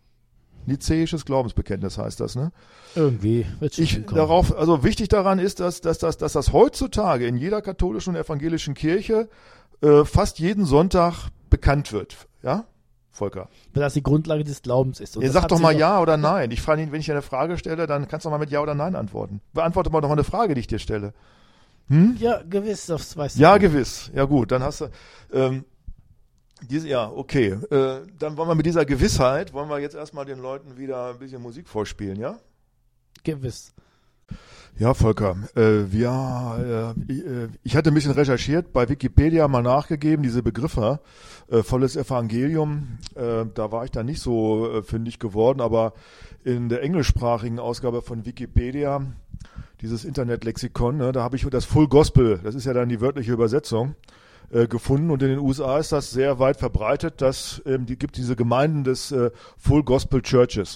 Nizäisches Glaubensbekenntnis heißt das, ne? Irgendwie. Wird schon Ich hinkommen. darauf, also wichtig daran ist, dass, dass, dass, dass das heutzutage in jeder katholischen und evangelischen Kirche äh, fast jeden Sonntag bekannt wird. Ja, Volker? Weil das die Grundlage des Glaubens ist. Und Ihr das sagt hat doch sich mal auch- ja oder nein. Ich frage ihn, wenn ich dir eine Frage stelle, dann kannst du mal mit ja oder nein antworten. Beantworte mal doch mal eine Frage, die ich dir stelle. Hm? Ja, gewiss, das weißt Ja, du. gewiss. Ja gut, dann hast du ähm, diese, ja, okay. Äh, dann wollen wir mit dieser Gewissheit, wollen wir jetzt erstmal den Leuten wieder ein bisschen Musik vorspielen, ja? Gewiss. Ja, Volker, äh, wir, äh, ich, äh, ich hatte ein bisschen recherchiert, bei Wikipedia mal nachgegeben, diese Begriffe, äh, volles Evangelium, äh, da war ich dann nicht so äh, fündig geworden, aber in der englischsprachigen Ausgabe von Wikipedia, dieses Internetlexikon, ne, da habe ich das Full Gospel, das ist ja dann die wörtliche Übersetzung, äh, gefunden und in den U S A ist das sehr weit verbreitet, dass ähm, die gibt diese Gemeinden des äh, Full Gospel Churches.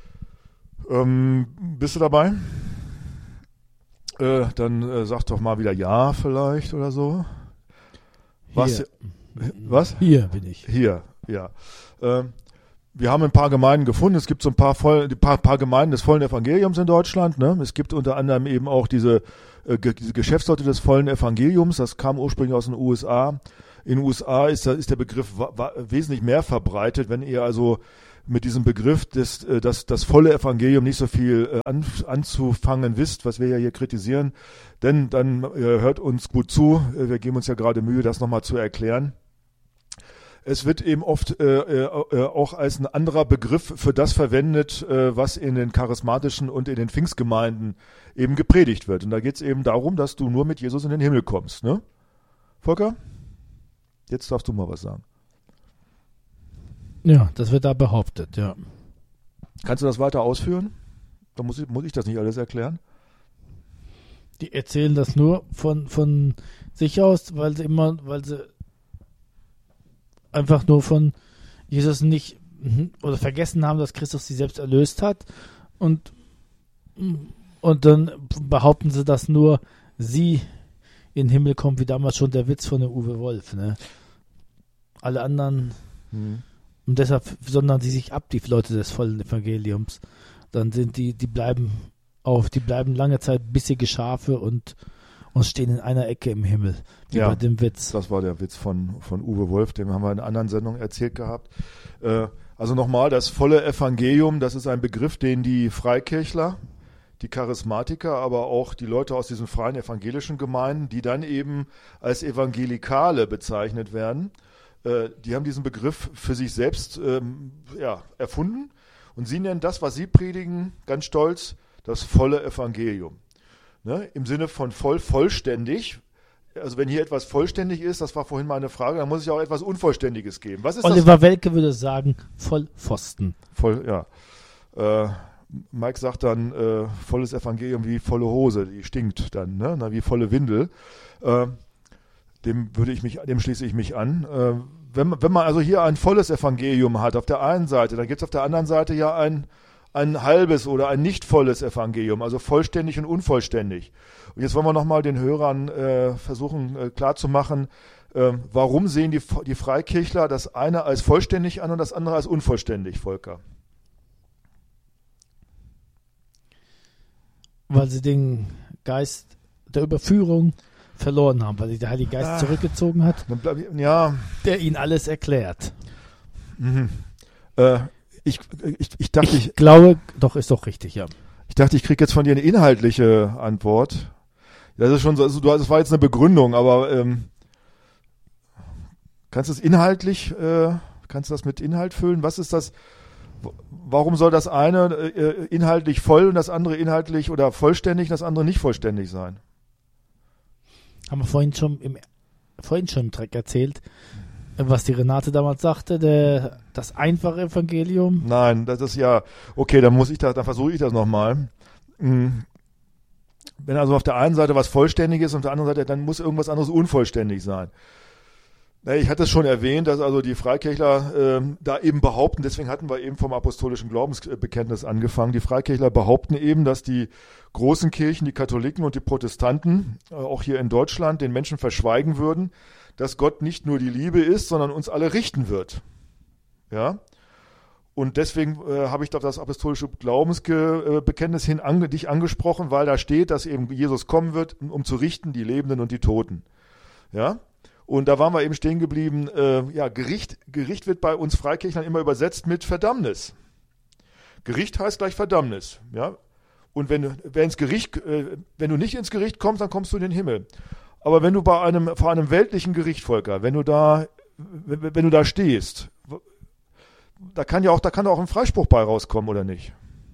Ähm, bist du dabei? Äh, dann äh, sag doch mal wieder ja vielleicht oder so. Was? Hier. Was? Hier bin ich. Hier, ja. Ähm, wir haben ein paar Gemeinden gefunden. Es gibt so ein paar, voll, ein paar, paar Gemeinden des vollen Evangeliums in Deutschland. Ne? Es gibt unter anderem eben auch diese, äh, ge- diese Geschäftsleute des vollen Evangeliums. Das kam ursprünglich aus den U S A. In den U S A ist, da- ist der Begriff wa- wa- wesentlich mehr verbreitet. Wenn ihr also mit diesem Begriff des, äh, das, das volle Evangelium nicht so viel äh, an, anzufangen wisst, was wir ja hier kritisieren, denn dann äh, hört uns gut zu. Äh, wir geben uns ja gerade Mühe, das nochmal zu erklären. Es wird eben oft äh, äh, auch als ein anderer Begriff für das verwendet, äh, was in den charismatischen und in den Pfingstgemeinden eben gepredigt wird. Und da geht es eben darum, dass du nur mit Jesus in den Himmel kommst. Ne? Volker? Jetzt darfst du mal was sagen. Ja, das wird da behauptet, ja. Kannst du das weiter ausführen? Da muss ich, muss ich das nicht alles erklären. Die erzählen das nur von, von sich aus, weil sie immer, weil sie einfach nur von Jesus nicht mhm, oder vergessen haben, dass Christus sie selbst erlöst hat und, und dann behaupten sie, dass nur sie in den Himmel kommen, wie damals schon der Witz von der Uwe Wolf, ne? Alle anderen Hm. und deshalb sondern sie sich ab, die Leute des vollen Evangeliums. Dann sind die, die bleiben auf, die bleiben lange Zeit bissige Schafe und, und stehen in einer Ecke im Himmel, wie Ja. bei dem Witz. Das war der Witz von, von Uwe Wolf, den haben wir in einer anderen Sendung erzählt gehabt. Äh, also nochmal, das volle Evangelium, das ist ein Begriff, den die Freikirchler, die Charismatiker, aber auch die Leute aus diesen freien evangelischen Gemeinden, die dann eben als Evangelikale bezeichnet werden, äh, die haben diesen Begriff für sich selbst ähm, ja, erfunden und sie nennen das, was sie predigen, ganz stolz, das volle Evangelium. Ne? Im Sinne von voll, vollständig. Also wenn hier etwas vollständig ist, das war vorhin mal eine Frage, dann muss es ja auch etwas Unvollständiges geben. Was ist Oliver das? Welke würde sagen, voll Pfosten. Voll, ja. Äh, Mike sagt dann, äh, volles Evangelium wie volle Hose, die stinkt dann, ne? Na, wie volle Windel. Äh, dem würde ich mich, dem schließe ich mich an. Äh, wenn, wenn man also hier ein volles Evangelium hat, auf der einen Seite, dann gibt es auf der anderen Seite ja ein, ein halbes oder ein nicht volles Evangelium, also vollständig und unvollständig. Und jetzt wollen wir nochmal den Hörern äh, versuchen äh, klarzumachen, äh, warum sehen die, die Freikirchler das eine als vollständig an und das andere als unvollständig, Volker? Weil sie den Geist der Überführung verloren haben, weil sich der Heilige Geist Ah. zurückgezogen hat, Dann bleib ich- Ja, der ihnen alles erklärt. mhm. äh, ich, ich, ich dachte, ich, Ich glaube, doch, ist doch richtig, ja. ich dachte, ich kriege jetzt von dir eine inhaltliche Antwort. Das ist schon so, also du, das war jetzt eine Begründung, aber ähm, kannst du es inhaltlich, äh, kannst du das mit Inhalt füllen? Was ist das? w- Warum soll das eine äh, inhaltlich voll und das andere inhaltlich oder vollständig und das andere nicht vollständig sein? Haben wir vorhin schon im, vorhin schon im Dreck erzählt, was die Renate damals sagte, der, das einfache Evangelium. Nein, das ist ja, okay, dann muss ich das, dann versuche ich das nochmal. Hm. Wenn also auf der einen Seite was vollständig ist und auf der anderen Seite, dann muss irgendwas anderes unvollständig sein. Na, ich hatte es schon erwähnt, dass also die Freikirchler ähm, da eben behaupten, deswegen hatten wir eben vom apostolischen Glaubensbekenntnis angefangen, die Freikirchler behaupten eben, dass die großen Kirchen, die Katholiken und die Protestanten, äh, auch hier in Deutschland, den Menschen verschweigen würden, dass Gott nicht nur die Liebe ist, sondern uns alle richten wird. Ja? Und deswegen äh, habe ich auf das apostolische Glaubensbekenntnis hin ange, dich angesprochen, weil da steht, dass eben Jesus kommen wird, um zu richten die Lebenden und die Toten. Ja? Und da waren wir eben stehen geblieben, äh, ja, Gericht, Gericht wird bei uns Freikirchlern immer übersetzt mit Verdammnis. Gericht heißt gleich Verdammnis. Ja? Und wenn, wenn, ins Gericht, äh, wenn du nicht ins Gericht kommst, dann kommst du in den Himmel. Aber wenn du bei einem, vor einem weltlichen Gericht, Volker, wenn du da, wenn, wenn du da stehst, da kann ja auch, da kann auch ein Freispruch bei rauskommen, oder nicht?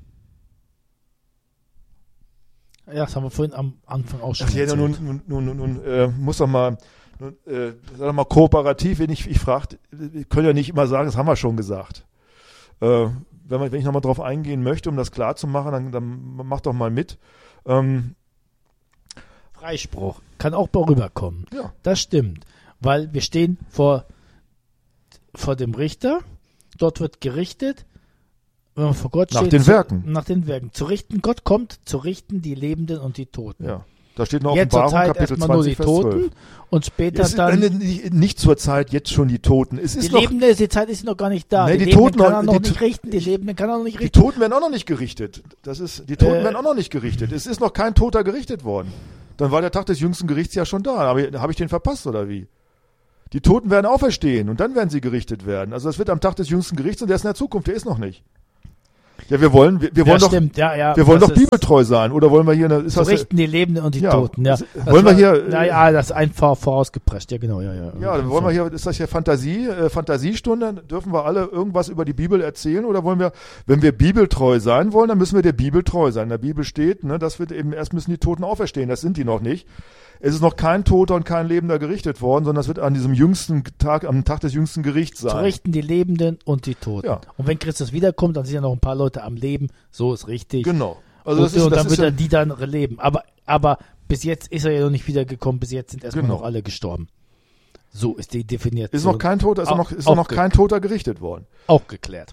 Ja, das haben wir vorhin am Anfang auch schon Ach, ja, erzählt. nun, nun, nun, nun, nun äh, muss doch mal, nun, äh, sag doch mal kooperativ, wenn ich, ich frage, wir können ja nicht immer sagen, das haben wir schon gesagt. Äh, wenn, man, wenn ich nochmal drauf eingehen möchte, um das klar zu machen, dann, dann mach doch mal mit. Ähm, Freispruch kann auch rüberkommen. ja. Das stimmt, weil wir stehen vor, vor dem Richter, dort wird gerichtet, wenn man vor Gott Nach steht, den zu, Werken. Nach den Werken. Zu richten, Gott kommt zu richten die Lebenden und die Toten. Ja. Da steht noch Jetzt zur Offenbarung, Zeit Kapitel erstmal nur die zwanzig, Vers Toten zwölf. und später Es ist, dann... äh, nicht, nicht zur Zeit, jetzt schon die Toten. Es ist Die noch, Lebende, die Zeit ist noch gar nicht da. Nee, die die Lebenden Toten kann noch- er noch die nicht To- richten. Die Lebenden kann er noch nicht die richten. Toten werden auch noch nicht gerichtet. Das ist, die Toten Äh. werden auch noch nicht gerichtet. Es ist noch kein Toter gerichtet worden. Dann war der Tag des jüngsten Gerichts ja schon da. Aber habe ich den verpasst oder wie? Die Toten werden auferstehen und dann werden sie gerichtet werden. Also das wird am Tag des jüngsten Gerichts und der ist in der Zukunft, der ist noch nicht. Ja, wir wollen, wir, wir Ja, wollen doch, stimmt. Ja, ja, wir wollen das doch ist- bibeltreu sein. Oder wollen wir hier eine, ist So das, richten die Lebenden und die Ja, Toten. Ja. das- Das wollen wir war- hier- Ja, ja, das ist einfach vorausgepresst. Ja, genau. Ja, ja. ja, dann wollen wir hier, ist das hier Fantasie, äh, Fantasiestunde? Dürfen wir alle irgendwas über die Bibel erzählen? Oder wollen wir, wenn wir bibeltreu sein wollen, dann müssen wir der Bibel treu sein. In der Bibel steht, ne, das wird eben, erst müssen die Toten auferstehen. Das sind die noch nicht. Es ist noch kein Toter und kein Lebender gerichtet worden, sondern das wird an diesem jüngsten Tag, am Tag des jüngsten Gerichts So sein. richten die Lebenden und die Toten. Ja. Und wenn Christus wiederkommt, dann sind ja noch ein paar Leute am Leben. So ist richtig. Genau. Also das und, ist, und das dann ist wird ja, er die dann leben. Aber, aber bis jetzt ist er ja noch nicht wiedergekommen. Bis jetzt sind erstmal Genau. noch alle gestorben. So ist die Definition. ist noch kein Toter, ist Auch- noch, ist noch auch kein Toter gerichtet worden. auch geklärt.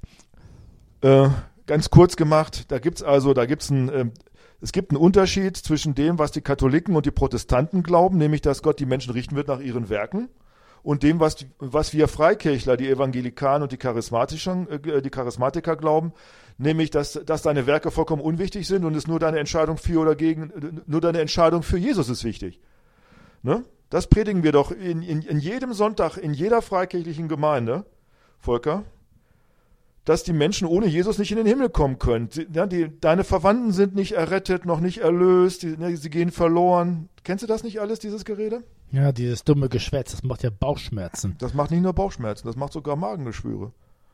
Äh, ganz kurz gemacht, da gibt's also, da gibt's ein, ähm, es gibt einen Unterschied zwischen dem, was die Katholiken und die Protestanten glauben, nämlich, dass Gott die Menschen richten wird nach ihren Werken, und dem, was, die, was wir Freikirchler, die Evangelikalen und die Charismatischen, äh, die Charismatiker glauben, nämlich, dass, dass deine Werke vollkommen unwichtig sind und es nur deine Entscheidung für oder gegen, nur deine Entscheidung für Jesus ist wichtig. Ne? Das predigen wir doch in, in, in jedem Sonntag, in jeder freikirchlichen Gemeinde, Volker, dass die Menschen ohne Jesus nicht in den Himmel kommen können. Sie, ja, die, deine Verwandten sind nicht errettet, noch nicht erlöst, die, ne, sie gehen verloren. Kennst du das nicht alles, dieses Gerede? Ja, dieses dumme Geschwätz, das macht ja Bauchschmerzen. Das macht nicht nur Bauchschmerzen, das macht sogar Magengeschwüre.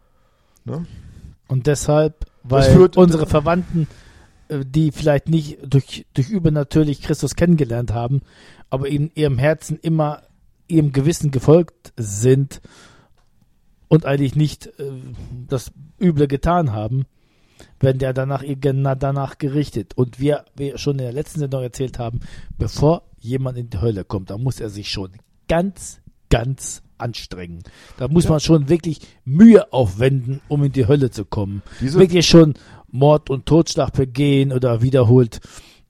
Ne? Und deshalb, Das weil führt- unsere Verwandten, äh, die vielleicht nicht durch, durch übernatürlich Christus kennengelernt haben, aber in ihrem Herzen immer ihrem Gewissen gefolgt sind und eigentlich nicht äh, das Üble getan haben, werden ja danach genau danach gerichtet. Und wir, wir schon in der letzten Sendung erzählt haben, bevor jemand in die Hölle kommt, da muss er sich schon ganz, ganz anstrengen. Da muss Ja. man schon wirklich Mühe aufwenden, um in die Hölle zu kommen. Diese- Wirklich schon Mord und Totschlag begehen oder wiederholt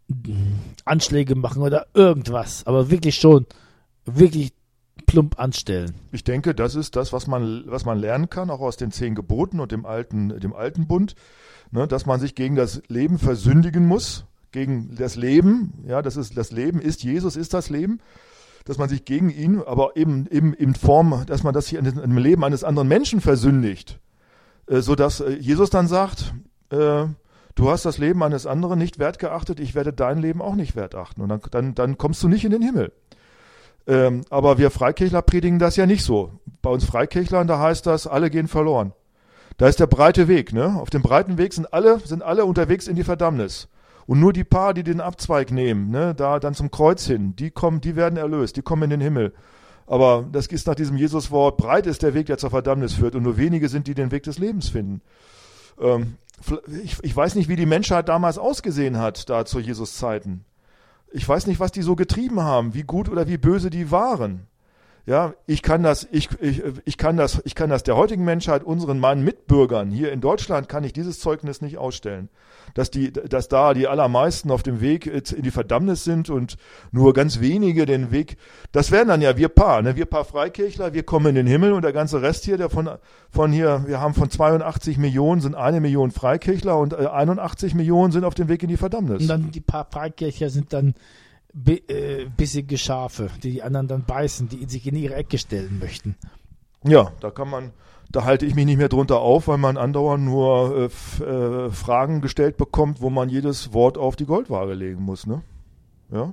Anschläge machen oder irgendwas. Aber wirklich schon, wirklich plump anstellen. Ich denke, das ist das, was man, was man lernen kann, auch aus den zehn Geboten und dem alten, dem alten Bund, ne, dass man sich gegen das Leben versündigen muss, gegen das Leben, ja, das ist, das Leben ist Jesus, ist das Leben, dass man sich gegen ihn, aber eben, eben in Form, dass man das hier im Leben eines anderen Menschen versündigt, äh, sodass äh, Jesus dann sagt, äh, du hast das Leben eines anderen nicht wert geachtet, ich werde dein Leben auch nicht wert achten. Und dann, dann, dann kommst du nicht in den Himmel. Ähm, aber wir Freikirchler predigen das ja nicht so. Bei uns Freikirchlern, da heißt das, alle gehen verloren. Da ist der breite Weg, ne? Auf dem breiten Weg sind alle, sind alle unterwegs in die Verdammnis. Und nur die paar, die den Abzweig nehmen, ne, da dann zum Kreuz hin, die kommen, die werden erlöst, die kommen in den Himmel. Aber das ist nach diesem Jesuswort, breit ist der Weg, der zur Verdammnis führt, und nur wenige sind, die den Weg des Lebens finden. Ähm, ich, ich weiß nicht, wie die Menschheit damals ausgesehen hat, da zu Jesus Zeiten. Ich weiß nicht, was die so getrieben haben, wie gut oder wie böse die waren. Ja, ich kann das, ich, ich, ich kann das, ich kann das der heutigen Menschheit, unseren meinen Mitbürgern hier in Deutschland, kann ich dieses Zeugnis nicht ausstellen. Dass die, dass da die allermeisten auf dem Weg in die Verdammnis sind und nur ganz wenige den Weg, das wären dann ja wir paar, ne, wir paar Freikirchler, wir kommen in den Himmel und der ganze Rest hier, der von, von hier, wir haben von zweiundachtzig Millionen sind eine Million Freikirchler und einundachtzig Millionen sind auf dem Weg in die Verdammnis. Und dann die paar Freikircher sind dann bi äh, bissige Schafe, die die anderen dann beißen, die sich in ihre Ecke stellen möchten. Ja, da kann man, da halte ich mich nicht mehr drunter auf, weil man andauernd nur äh, f, äh, Fragen gestellt bekommt, wo man jedes Wort auf die Goldwaage legen muss, ne? Ja?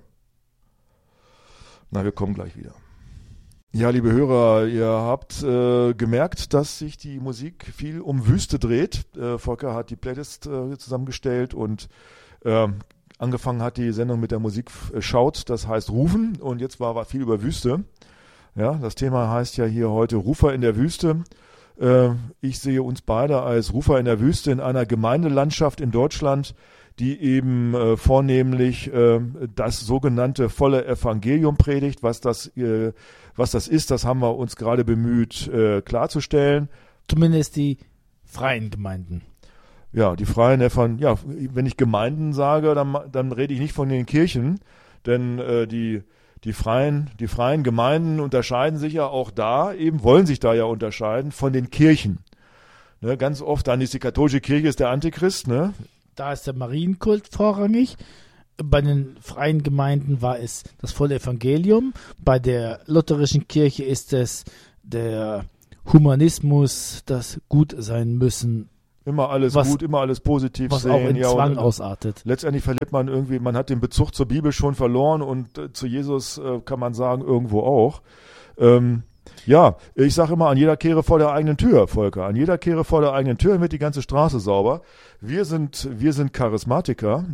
Na, wir kommen gleich wieder. Ja, liebe Hörer, ihr habt äh, gemerkt, dass sich die Musik viel um Wüste dreht. Äh, Volker hat die Playlist äh, zusammengestellt und äh, angefangen hat die Sendung mit der Musik äh, Schaut, das heißt Rufen, und jetzt war, war viel über Wüste. Ja, das Thema heißt ja hier heute Rufer in der Wüste. Äh, ich sehe uns beide als Rufer in der Wüste in einer Gemeindelandschaft in Deutschland, die eben äh, vornehmlich äh, das sogenannte volle Evangelium predigt. Was das, äh, was das ist, das haben wir uns gerade bemüht äh, klarzustellen. Zumindest die freien Gemeinden. Ja, die freien Evangel ja, wenn ich Gemeinden sage, dann, dann rede ich nicht von den Kirchen. Denn äh, die, die, freien, die freien Gemeinden unterscheiden sich ja auch da, eben wollen sich da ja unterscheiden von den Kirchen. Ne, ganz oft dann ist die katholische Kirche ist der Antichrist. Ne? Da ist der Marienkult vorrangig. Bei den freien Gemeinden war es das volle Evangelium. Bei der lutherischen Kirche ist es der Humanismus, das gut sein müssen. Immer alles was, gut, immer alles positiv was sehen. auch in ja, Zwang und, ausartet. Letztendlich verliert man irgendwie, man hat den Bezug zur Bibel schon verloren und äh, zu Jesus äh, kann man sagen, irgendwo auch. Ähm, ja, ich sage immer, an jeder Kehre vor der eigenen Tür, Volker. An jeder Kehre vor der eigenen Tür wird die ganze Straße sauber. Wir sind, wir sind Charismatiker.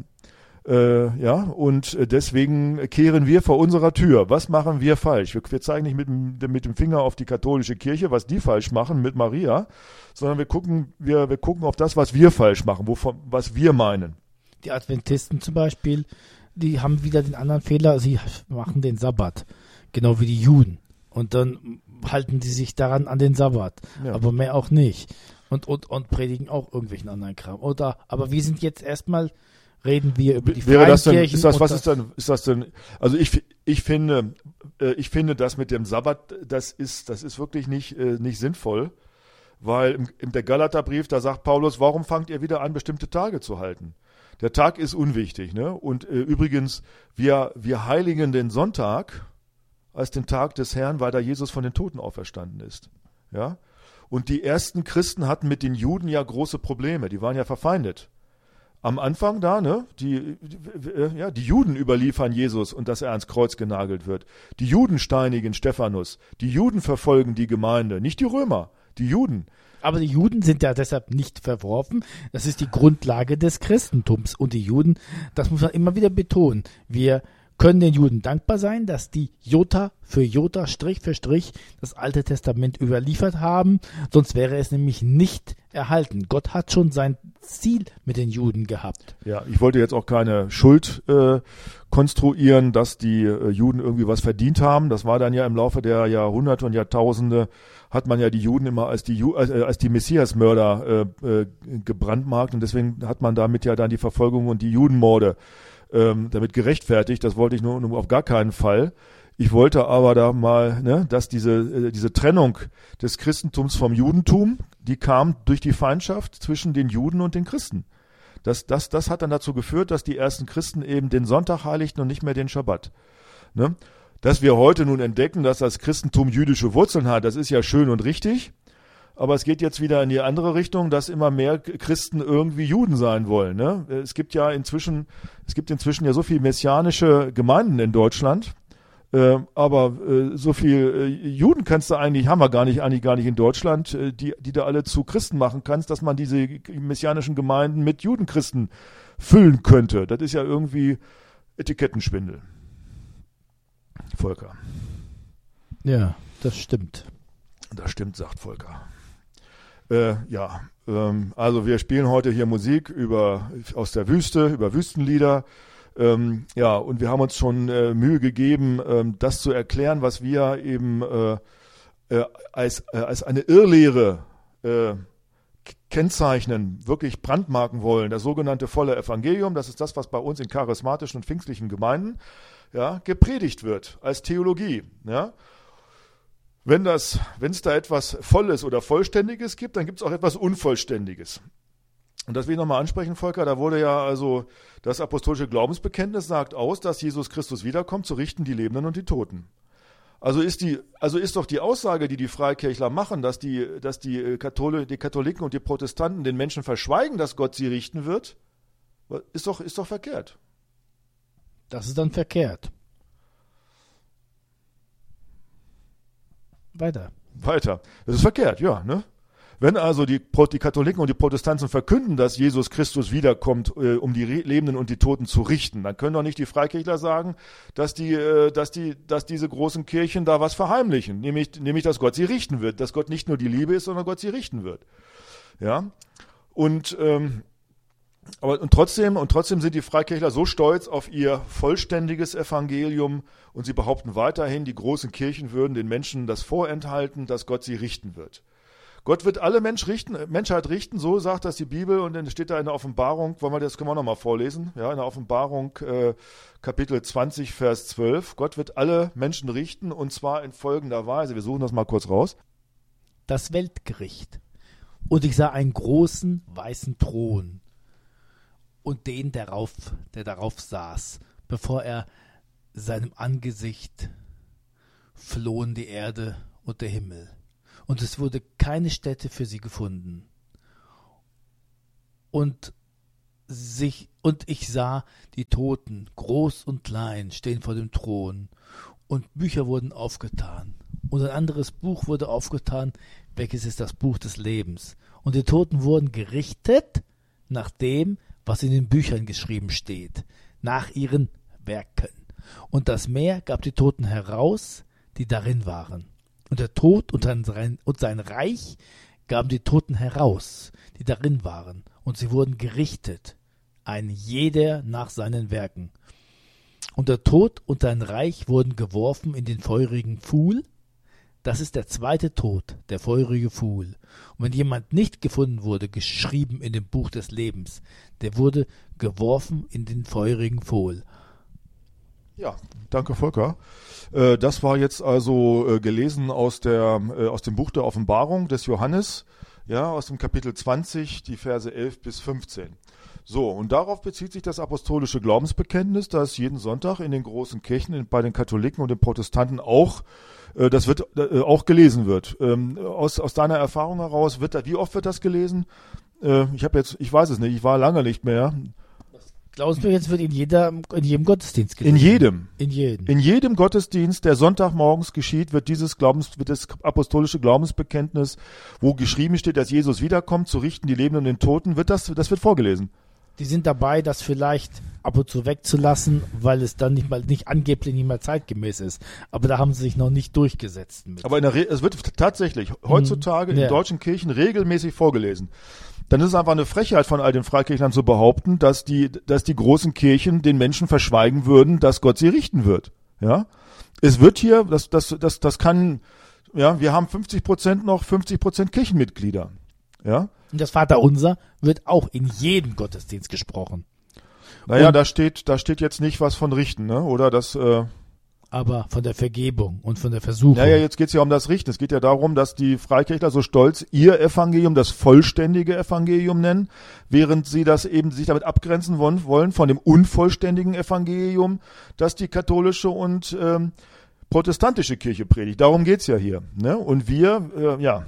Äh, ja, und deswegen kehren wir vor unserer Tür. Was machen wir falsch? Wir, wir zeigen nicht mit dem, mit dem Finger auf die katholische Kirche, was die falsch machen mit Maria, sondern wir gucken, wir, wir gucken auf das, was wir falsch machen, wovon, was wir meinen. Die Adventisten zum Beispiel, die haben wieder den anderen Fehler, sie machen den Sabbat, genau wie die Juden. Und dann halten die sich daran an den Sabbat, ja. Aber mehr auch nicht. Und, und, und predigen auch irgendwelchen anderen Kram. Oder, aber wir sind jetzt erstmal reden wir über die Wäre freien das denn, Kirchen. Ist das, was ist denn, ist das denn, also ich, ich finde, äh, ich finde das mit dem Sabbat, das ist, das ist wirklich nicht, äh, nicht sinnvoll, weil im, im der Galaterbrief, da sagt Paulus, warum fangt ihr wieder an, bestimmte Tage zu halten? Der Tag ist unwichtig, ne? Und äh, übrigens, wir, wir heiligen den Sonntag als den Tag des Herrn, weil da Jesus von den Toten auferstanden ist, ja? Und die ersten Christen hatten mit den Juden ja große Probleme, die waren ja verfeindet. Am Anfang da, ne, die, die, ja, die Juden überliefern Jesus und dass er ans Kreuz genagelt wird. Die Juden steinigen Stephanus. Die Juden verfolgen die Gemeinde, nicht die Römer, die Juden. Aber die Juden sind ja deshalb nicht verworfen. Das ist die Grundlage des Christentums. Und die Juden, das muss man immer wieder betonen, wir können den Juden dankbar sein, dass die Jota für Jota, Strich für Strich das Alte Testament überliefert haben, sonst wäre es nämlich nicht erhalten. Gott hat schon sein Ziel mit den Juden gehabt. Ja, ich wollte jetzt auch keine Schuld äh, konstruieren, dass die äh, Juden irgendwie was verdient haben. Das war dann ja im Laufe der Jahrhunderte und Jahrtausende, hat man ja die Juden immer als die, Ju- äh, als die Messiasmörder äh, äh, gebrandmarkt und deswegen hat man damit ja dann die Verfolgung und die Judenmorde Ähm, damit gerechtfertigt. Das wollte ich nur, nur auf gar keinen Fall. Ich wollte aber da mal, ne, dass diese, äh, diese Trennung des Christentums vom Judentum, die kam durch die Feindschaft zwischen den Juden und den Christen. Das, das, das hat dann dazu geführt, dass die ersten Christen eben den Sonntag heiligten und nicht mehr den Schabbat. Ne? Dass wir heute nun entdecken, dass das Christentum jüdische Wurzeln hat, das ist ja schön und richtig. Aber es geht jetzt wieder in die andere Richtung, dass immer mehr Christen irgendwie Juden sein wollen. Ne? Es gibt ja inzwischen, es gibt inzwischen ja so viele messianische Gemeinden in Deutschland, äh, aber äh, so viel äh, Juden kannst du eigentlich, haben wir gar nicht, eigentlich gar nicht in Deutschland, äh, die, die du alle zu Christen machen kannst, dass man diese messianischen Gemeinden mit Judenchristen füllen könnte. Das ist ja irgendwie Etikettenschwindel. Volker. Ja, das stimmt. Das stimmt, sagt Volker. Äh, ja, ähm, also wir spielen heute hier Musik über aus der Wüste, über Wüstenlieder. Ähm, ja, und wir haben uns schon äh, Mühe gegeben, ähm, das zu erklären, was wir eben äh, äh, als, äh, als eine Irrlehre äh, kennzeichnen, wirklich brandmarken wollen. Das sogenannte volle Evangelium, das ist das, was bei uns in charismatischen und pfingstlichen Gemeinden ja, gepredigt wird, als Theologie, ja. Wenn das, wenn es da etwas Volles oder Vollständiges gibt, dann gibt es auch etwas Unvollständiges. Und das will ich nochmal ansprechen, Volker, da wurde ja also das apostolische Glaubensbekenntnis sagt aus, dass Jesus Christus wiederkommt, zu richten die Lebenden und die Toten. Also ist die, also ist doch die Aussage, die die Freikirchler machen, dass die, dass die, Kathol- die Katholiken und die Protestanten den Menschen verschweigen, dass Gott sie richten wird, ist doch, ist doch verkehrt. Das ist dann verkehrt. Weiter. Weiter. Das ist verkehrt, ja, ne? Wenn also die, die Katholiken und die Protestanten verkünden, dass Jesus Christus wiederkommt, äh, um die Re- Lebenden und die Toten zu richten, dann können doch nicht die Freikirchler sagen, dass die, äh, dass die, dass diese großen Kirchen da was verheimlichen, nämlich, nämlich, dass Gott sie richten wird, dass Gott nicht nur die Liebe ist, sondern Gott sie richten wird. Ja? Und, ähm, aber, und trotzdem, und trotzdem sind die Freikirchler so stolz auf ihr vollständiges Evangelium und sie behaupten weiterhin, die großen Kirchen würden den Menschen das vorenthalten, dass Gott sie richten wird. Gott wird alle Mensch richten, Menschheit richten, so sagt das die Bibel, und dann steht da in der Offenbarung, wollen wir das können wir nochmal vorlesen, ja, in der Offenbarung äh, Kapitel zwanzig, Vers zwölf, Gott wird alle Menschen richten, und zwar in folgender Weise, wir suchen das mal kurz raus. Das Weltgericht. Und ich sah einen großen weißen Thron und den darauf, der darauf saß, bevor er seinem Angesicht flohen die Erde und der Himmel. Und es wurde keine Stätte für sie gefunden. Und sich, und ich sah die Toten, groß und klein, stehen vor dem Thron, und Bücher wurden aufgetan. Und ein anderes Buch wurde aufgetan, welches ist das Buch des Lebens. Und die Toten wurden gerichtet nach dem, was in den Büchern geschrieben steht, nach ihren Werken. Und das Meer gab die Toten heraus, die darin waren. Und der Tod und sein, und sein Reich gaben die Toten heraus, die darin waren. Und sie wurden gerichtet, ein jeder nach seinen Werken. Und der Tod und sein Reich wurden geworfen in den feurigen Pfuhl. Das ist der zweite Tod, der feurige Pfuhl. Und wenn jemand nicht gefunden wurde, geschrieben in dem Buch des Lebens, der wurde geworfen in den feurigen Pfuhl. Ja, danke Volker. Äh, das war jetzt also äh, gelesen aus, der, äh, aus dem Buch der Offenbarung des Johannes, ja, aus dem Kapitel zwanzig, die Verse elf bis fünfzehn. So, und darauf bezieht sich das apostolische Glaubensbekenntnis, das jeden Sonntag in den großen Kirchen, bei den Katholiken und den Protestanten auch, äh, das wird äh, auch gelesen wird. Ähm, aus, aus deiner Erfahrung heraus, wird da, wie oft wird das gelesen? Äh, ich habe jetzt, ich weiß es nicht, ich war lange nicht mehr. Glaubensbekenntnis wird in jeder, in jedem Gottesdienst gelesen. In jedem. In jedem. In jedem Gottesdienst, der Sonntagmorgens geschieht, wird dieses Glaubens, wird das apostolische Glaubensbekenntnis, wo geschrieben steht, dass Jesus wiederkommt, zu richten die Lebenden und den Toten, wird das, das wird vorgelesen. Die sind dabei, das vielleicht ab und zu wegzulassen, weil es dann nicht mal, nicht angeblich nicht mehr zeitgemäß ist. Aber da haben sie sich noch nicht durchgesetzt mit. Aber in der Re- es wird tatsächlich heutzutage mhm. in ja. deutschen Kirchen regelmäßig vorgelesen. Dann ist es einfach eine Frechheit von all den Freikirchlern zu behaupten, dass die, dass die großen Kirchen den Menschen verschweigen würden, dass Gott sie richten wird. Ja, es wird hier, das, das, das, das kann, ja, wir haben fünfzig Prozent noch fünfzig Prozent Kirchenmitglieder. Ja. Und das Vaterunser wird auch in jedem Gottesdienst gesprochen. Naja, und, da steht, da steht jetzt nicht was von Richten, ne? Oder das, äh, aber von der Vergebung und von der Versuchung. Naja, jetzt geht's ja um das Richten. Es geht ja darum, dass die Freikirchler so stolz ihr Evangelium, das vollständige Evangelium nennen, während sie das eben sich damit abgrenzen wollen, wollen von dem unvollständigen Evangelium, das die katholische und ähm, protestantische Kirche predigt. Darum geht's ja hier. Ne? Und wir, äh, ja,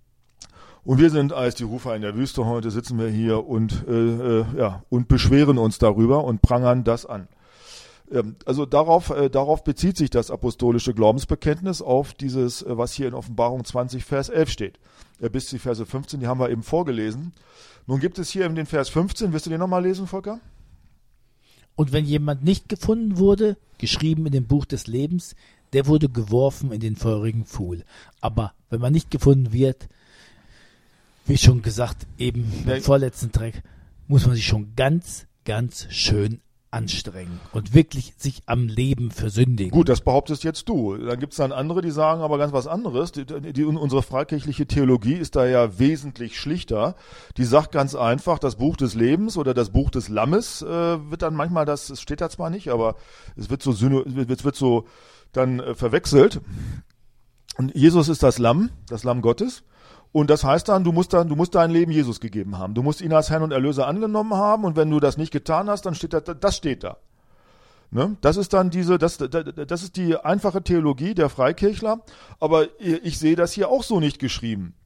und wir sind als die Rufer in der Wüste, heute sitzen wir hier und, äh, äh, ja, und beschweren uns darüber und prangern das an. Also darauf, äh, darauf bezieht sich das apostolische Glaubensbekenntnis, auf dieses, äh, was hier in Offenbarung zwanzig, Vers elf steht. Äh, bis die Verse fünfzehn, die haben wir eben vorgelesen. Nun gibt es hier in den Vers fünfzehn, wirst du den nochmal lesen, Volker? Und wenn jemand nicht gefunden wurde, geschrieben in dem Buch des Lebens, der wurde geworfen in den feurigen Pfuhl. Aber wenn man nicht gefunden wird, wie schon gesagt, eben beim vorletzten Track, muss man sich schon ganz, ganz schön anstrengen und wirklich sich am Leben versündigen. Gut, das behauptest jetzt du. Dann gibt es dann andere, die sagen aber ganz was anderes. Die, die, unsere freikirchliche Theologie ist da ja wesentlich schlichter. Die sagt ganz einfach, das Buch des Lebens oder das Buch des Lammes äh, wird dann manchmal, das es steht da zwar nicht, aber es wird so, es wird, wird so dann äh, verwechselt. Und Jesus ist das Lamm, das Lamm Gottes. Und das heißt dann, du musst dann, du musst dein Leben Jesus gegeben haben. Du musst ihn als Herrn und Erlöser angenommen haben. Und wenn du das nicht getan hast, dann steht da, das steht da. Ne? Das ist dann diese, das, das ist die einfache Theologie der Freikirchler. Aber ich sehe das hier auch so nicht geschrieben.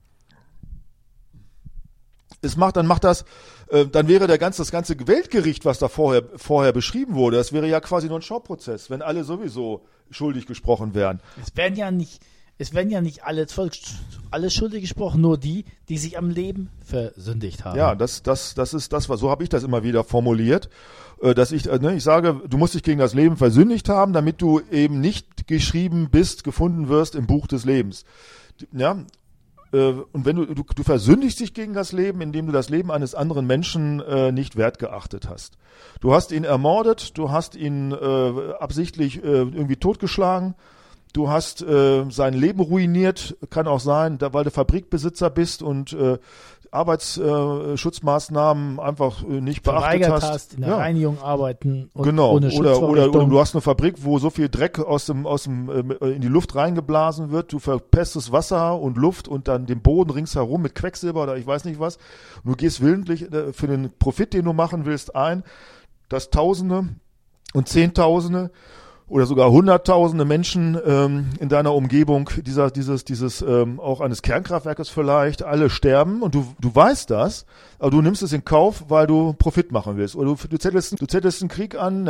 Es macht, dann macht das, äh, dann wäre der ganze, das ganze Weltgericht, was da vorher, vorher beschrieben wurde, das wäre ja quasi nur ein Schauprozess, wenn alle sowieso schuldig gesprochen wären. Es werden ja nicht, es werden ja nicht alle, alle schuldig gesprochen, nur die, die sich am Leben versündigt haben. Ja, das, das, das ist das, was, so habe ich das immer wieder formuliert, äh, dass ich, äh, ne, ich sage, du musst dich gegen das Leben versündigt haben, damit du eben nicht geschrieben bist, gefunden wirst im Buch des Lebens. Ja, und wenn du, du, du versündigst dich gegen das Leben, indem du das Leben eines anderen Menschen äh, nicht wertgeachtet hast. Du hast ihn ermordet, du hast ihn äh, absichtlich äh, irgendwie totgeschlagen, du hast äh, sein Leben ruiniert, kann auch sein, da, weil du Fabrikbesitzer bist und äh, Arbeitsschutzmaßnahmen äh, einfach äh, nicht beachtet Verweigert hast. hast, in der ja. Reinigung arbeiten und Genau. ohne Oder, oder, Schutzvorrichtung. oder du hast eine Fabrik, wo so viel Dreck aus dem, aus dem, äh, in die Luft reingeblasen wird. Du verpestest Wasser und Luft und dann den Boden ringsherum mit Quecksilber oder ich weiß nicht was. Und du gehst willentlich äh, für den Profit, den du machen willst, ein, dass Tausende und Zehntausende oder sogar Hunderttausende Menschen ähm, in deiner Umgebung dieser, dieses, dieses ähm, auch eines Kernkraftwerkes vielleicht alle sterben und du, du weißt das, aber du nimmst es in Kauf, weil du Profit machen willst. Oder du, du zettelst, du zettelst einen Krieg an.